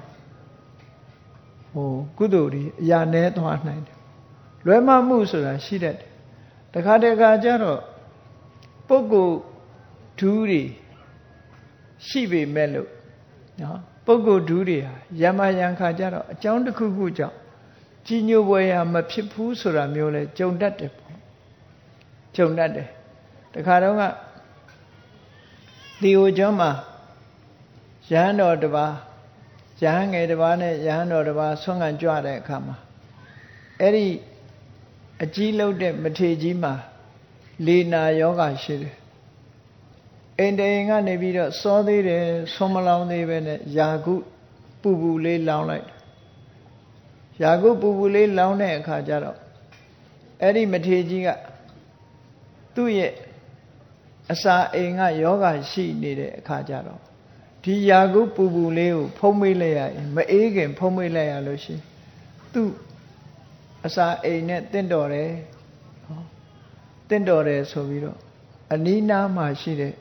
ကုသိုလ်တွေအရာနည်းသွားနိုင်တယ်လွဲမှားမှုဆိုတာရှိတတ်တယ်တခါကျတော့ပုဂ္ဂိုလ်ဓူးတွေရှိပေမဲ့လို့နော်ပုဂ္ဂိုလ်ဓူးတွေဟာယမယံခါကျတော့အကြောင်းတစ်ခုခုကြောင့်ကြီးညိုပွဲရမဖြစ်ဘူးဆိုတာမျိုးလဲကြုံတတ်တယ်ပေါ့ကြုံတတ်တယ်တခါတော့ကဒီဟိုကျွန်းမှာရဟန်းတော်တစ်ပါးရဟန်းငယ်တစ်ပါးနဲ့ရဟန်းတော်တစ်ပါးဆွမ်းခံကြွတဲ့အခါမှာအဲ့ဒီအကြီးလုံးတဲ့မထေကြီးမှာလေနာယောဂရှိတယ်အိမ်တအိမ်ကနေပြီးတော့စောသေးတယ်ဆွမ်းမလောင်းသေးပဲနဲ့ယာကုပူပူလေးလောင်းလိုက်ယာကုပူပူလေးလောင်းတဲ့အခါကျတော့အဲ့ဒီမထေကြီးကသူ့ရဲ့အစာအိမ်ကယောဂရှိနေတဲ့အခါကျတော့ဒီယာကုပူပူလေးကိုဖုံးမေးလိုက်ရရင်မအေးခင်ဖုံးမေးလိုက်ရလို့ရှိရင်သူ့အစာအိမ်နဲ့တင့်တော်တယ်တင့်တော်တယ်ဆိုပြီးတော့အနီးနားမှာရှိတဲ့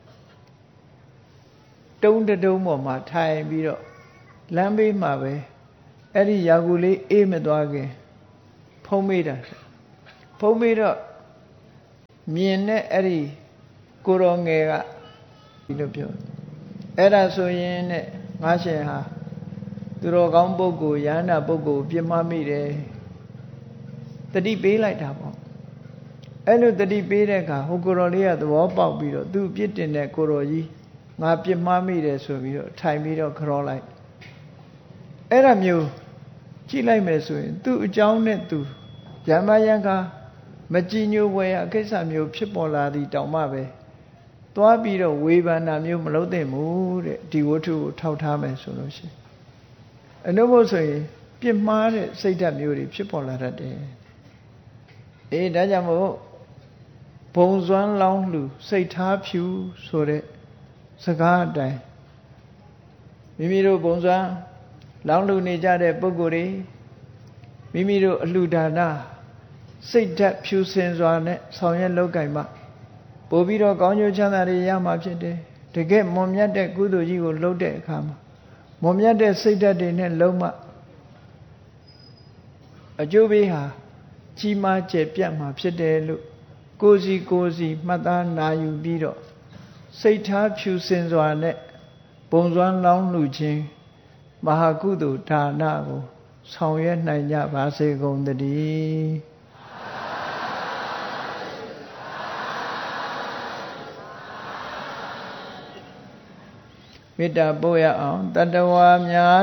တုံးတုံးပေါ်မှာထိုင်ပြီးတော့လမ်းဘေးမှာပဲအဲ့ဒီယာကုလေးအေးမသွားခင်ဖုံးမေးတာဖုံးမေးတော့မြင်တဲ့အဲ့ဒီကိုတော်ငယ်ကဒီလိုပြောအဲ့ဒါဆိုရင်နဲ့ငါရှင်ဟာသူတော်ကောင်းပုဂ္ဂိုလ်ယန္တာပုဂ္ဂိုလ်ပြစ်မှားမိတယ်တတိပေးလိုက်တာပေါ့အဲ့လိုတတိပေးတဲ့အခါဟိုကိုတော်လေးကသဘောပေါက်ပြီးတော့သူ့ပြစ်တင်တဲ့ကိုတော်ကြီးငါပြစ်မှားမိတယ်ဆိုပြီးတော့ထိုင်ပြီးတော့ခေါ်လိုက်အဲ့ဒါမျိုးကြည့်လိုက်မယ်ဆိုရင်သူ့အကြောင်းနဲ့သူယမယံကမကြည်ညိုဝယ်အကိစ္စမျိုးဖြစ်ပေါ်လာသည်တောင်မှပဲသွားပြီးတော့ဝေဖန်တာမျိုးမလုပ်သင့်ဘူးတဲ့ဒီဝတ္ထုကိုထောက်ထားမယ်ဆိုလို့ရှိရင်အနုဘုဆိုရင်ပြစ်မှားတဲ့စိတ်ဓာတ်မျိုးတွေဖြစ်ပေါ်လာတတ်တယ်ဒါကြောင့်မို့ဘုံစွမ်းလောင်းလှစိတ်ထားဖြူဆိုတဲ့စကားအတိုင်းမိမိတို့ဘုံစွမ်းလောင်းလှနေကြတဲ့ပုဂ္ဂိုလ်တွေမိမိတို့အလှဒါနစိတ်ဓာတ်ဖြူစင်စွာနဲ့ဆောင်ရွက်လုပ်ကိုင်မှပို့ပြီးတော့ကောင်းကျိုးချမ်းသာတွေရမှာဖြစ်တယ်တကယ်မွန်မြတ်တဲ့ကုသိုလ်ကြီးကိုလုပ်တဲ့အခါမှာမွန်မြတ်တဲ့စိတ်ဓာတ်တွေနဲ့လုံးမှအကျိုးပေးဟာကြီးမားကျယ်ပြန့်မှာဖြစ်တယ်လို့ကိုယ်စီမှတ်သားနာယူပြီးတော့စိတ်ထားဖြူစင်စွာနဲ့ပုံစွမ်းလောင်းလှခြင်းမဟာကုသိုလ်ဒါနကိုဆောင်ရွက်နိုင်ကြပါစေကုန်သတည်းမေတ္တာပို့ရအောင်တတ္တဝါများ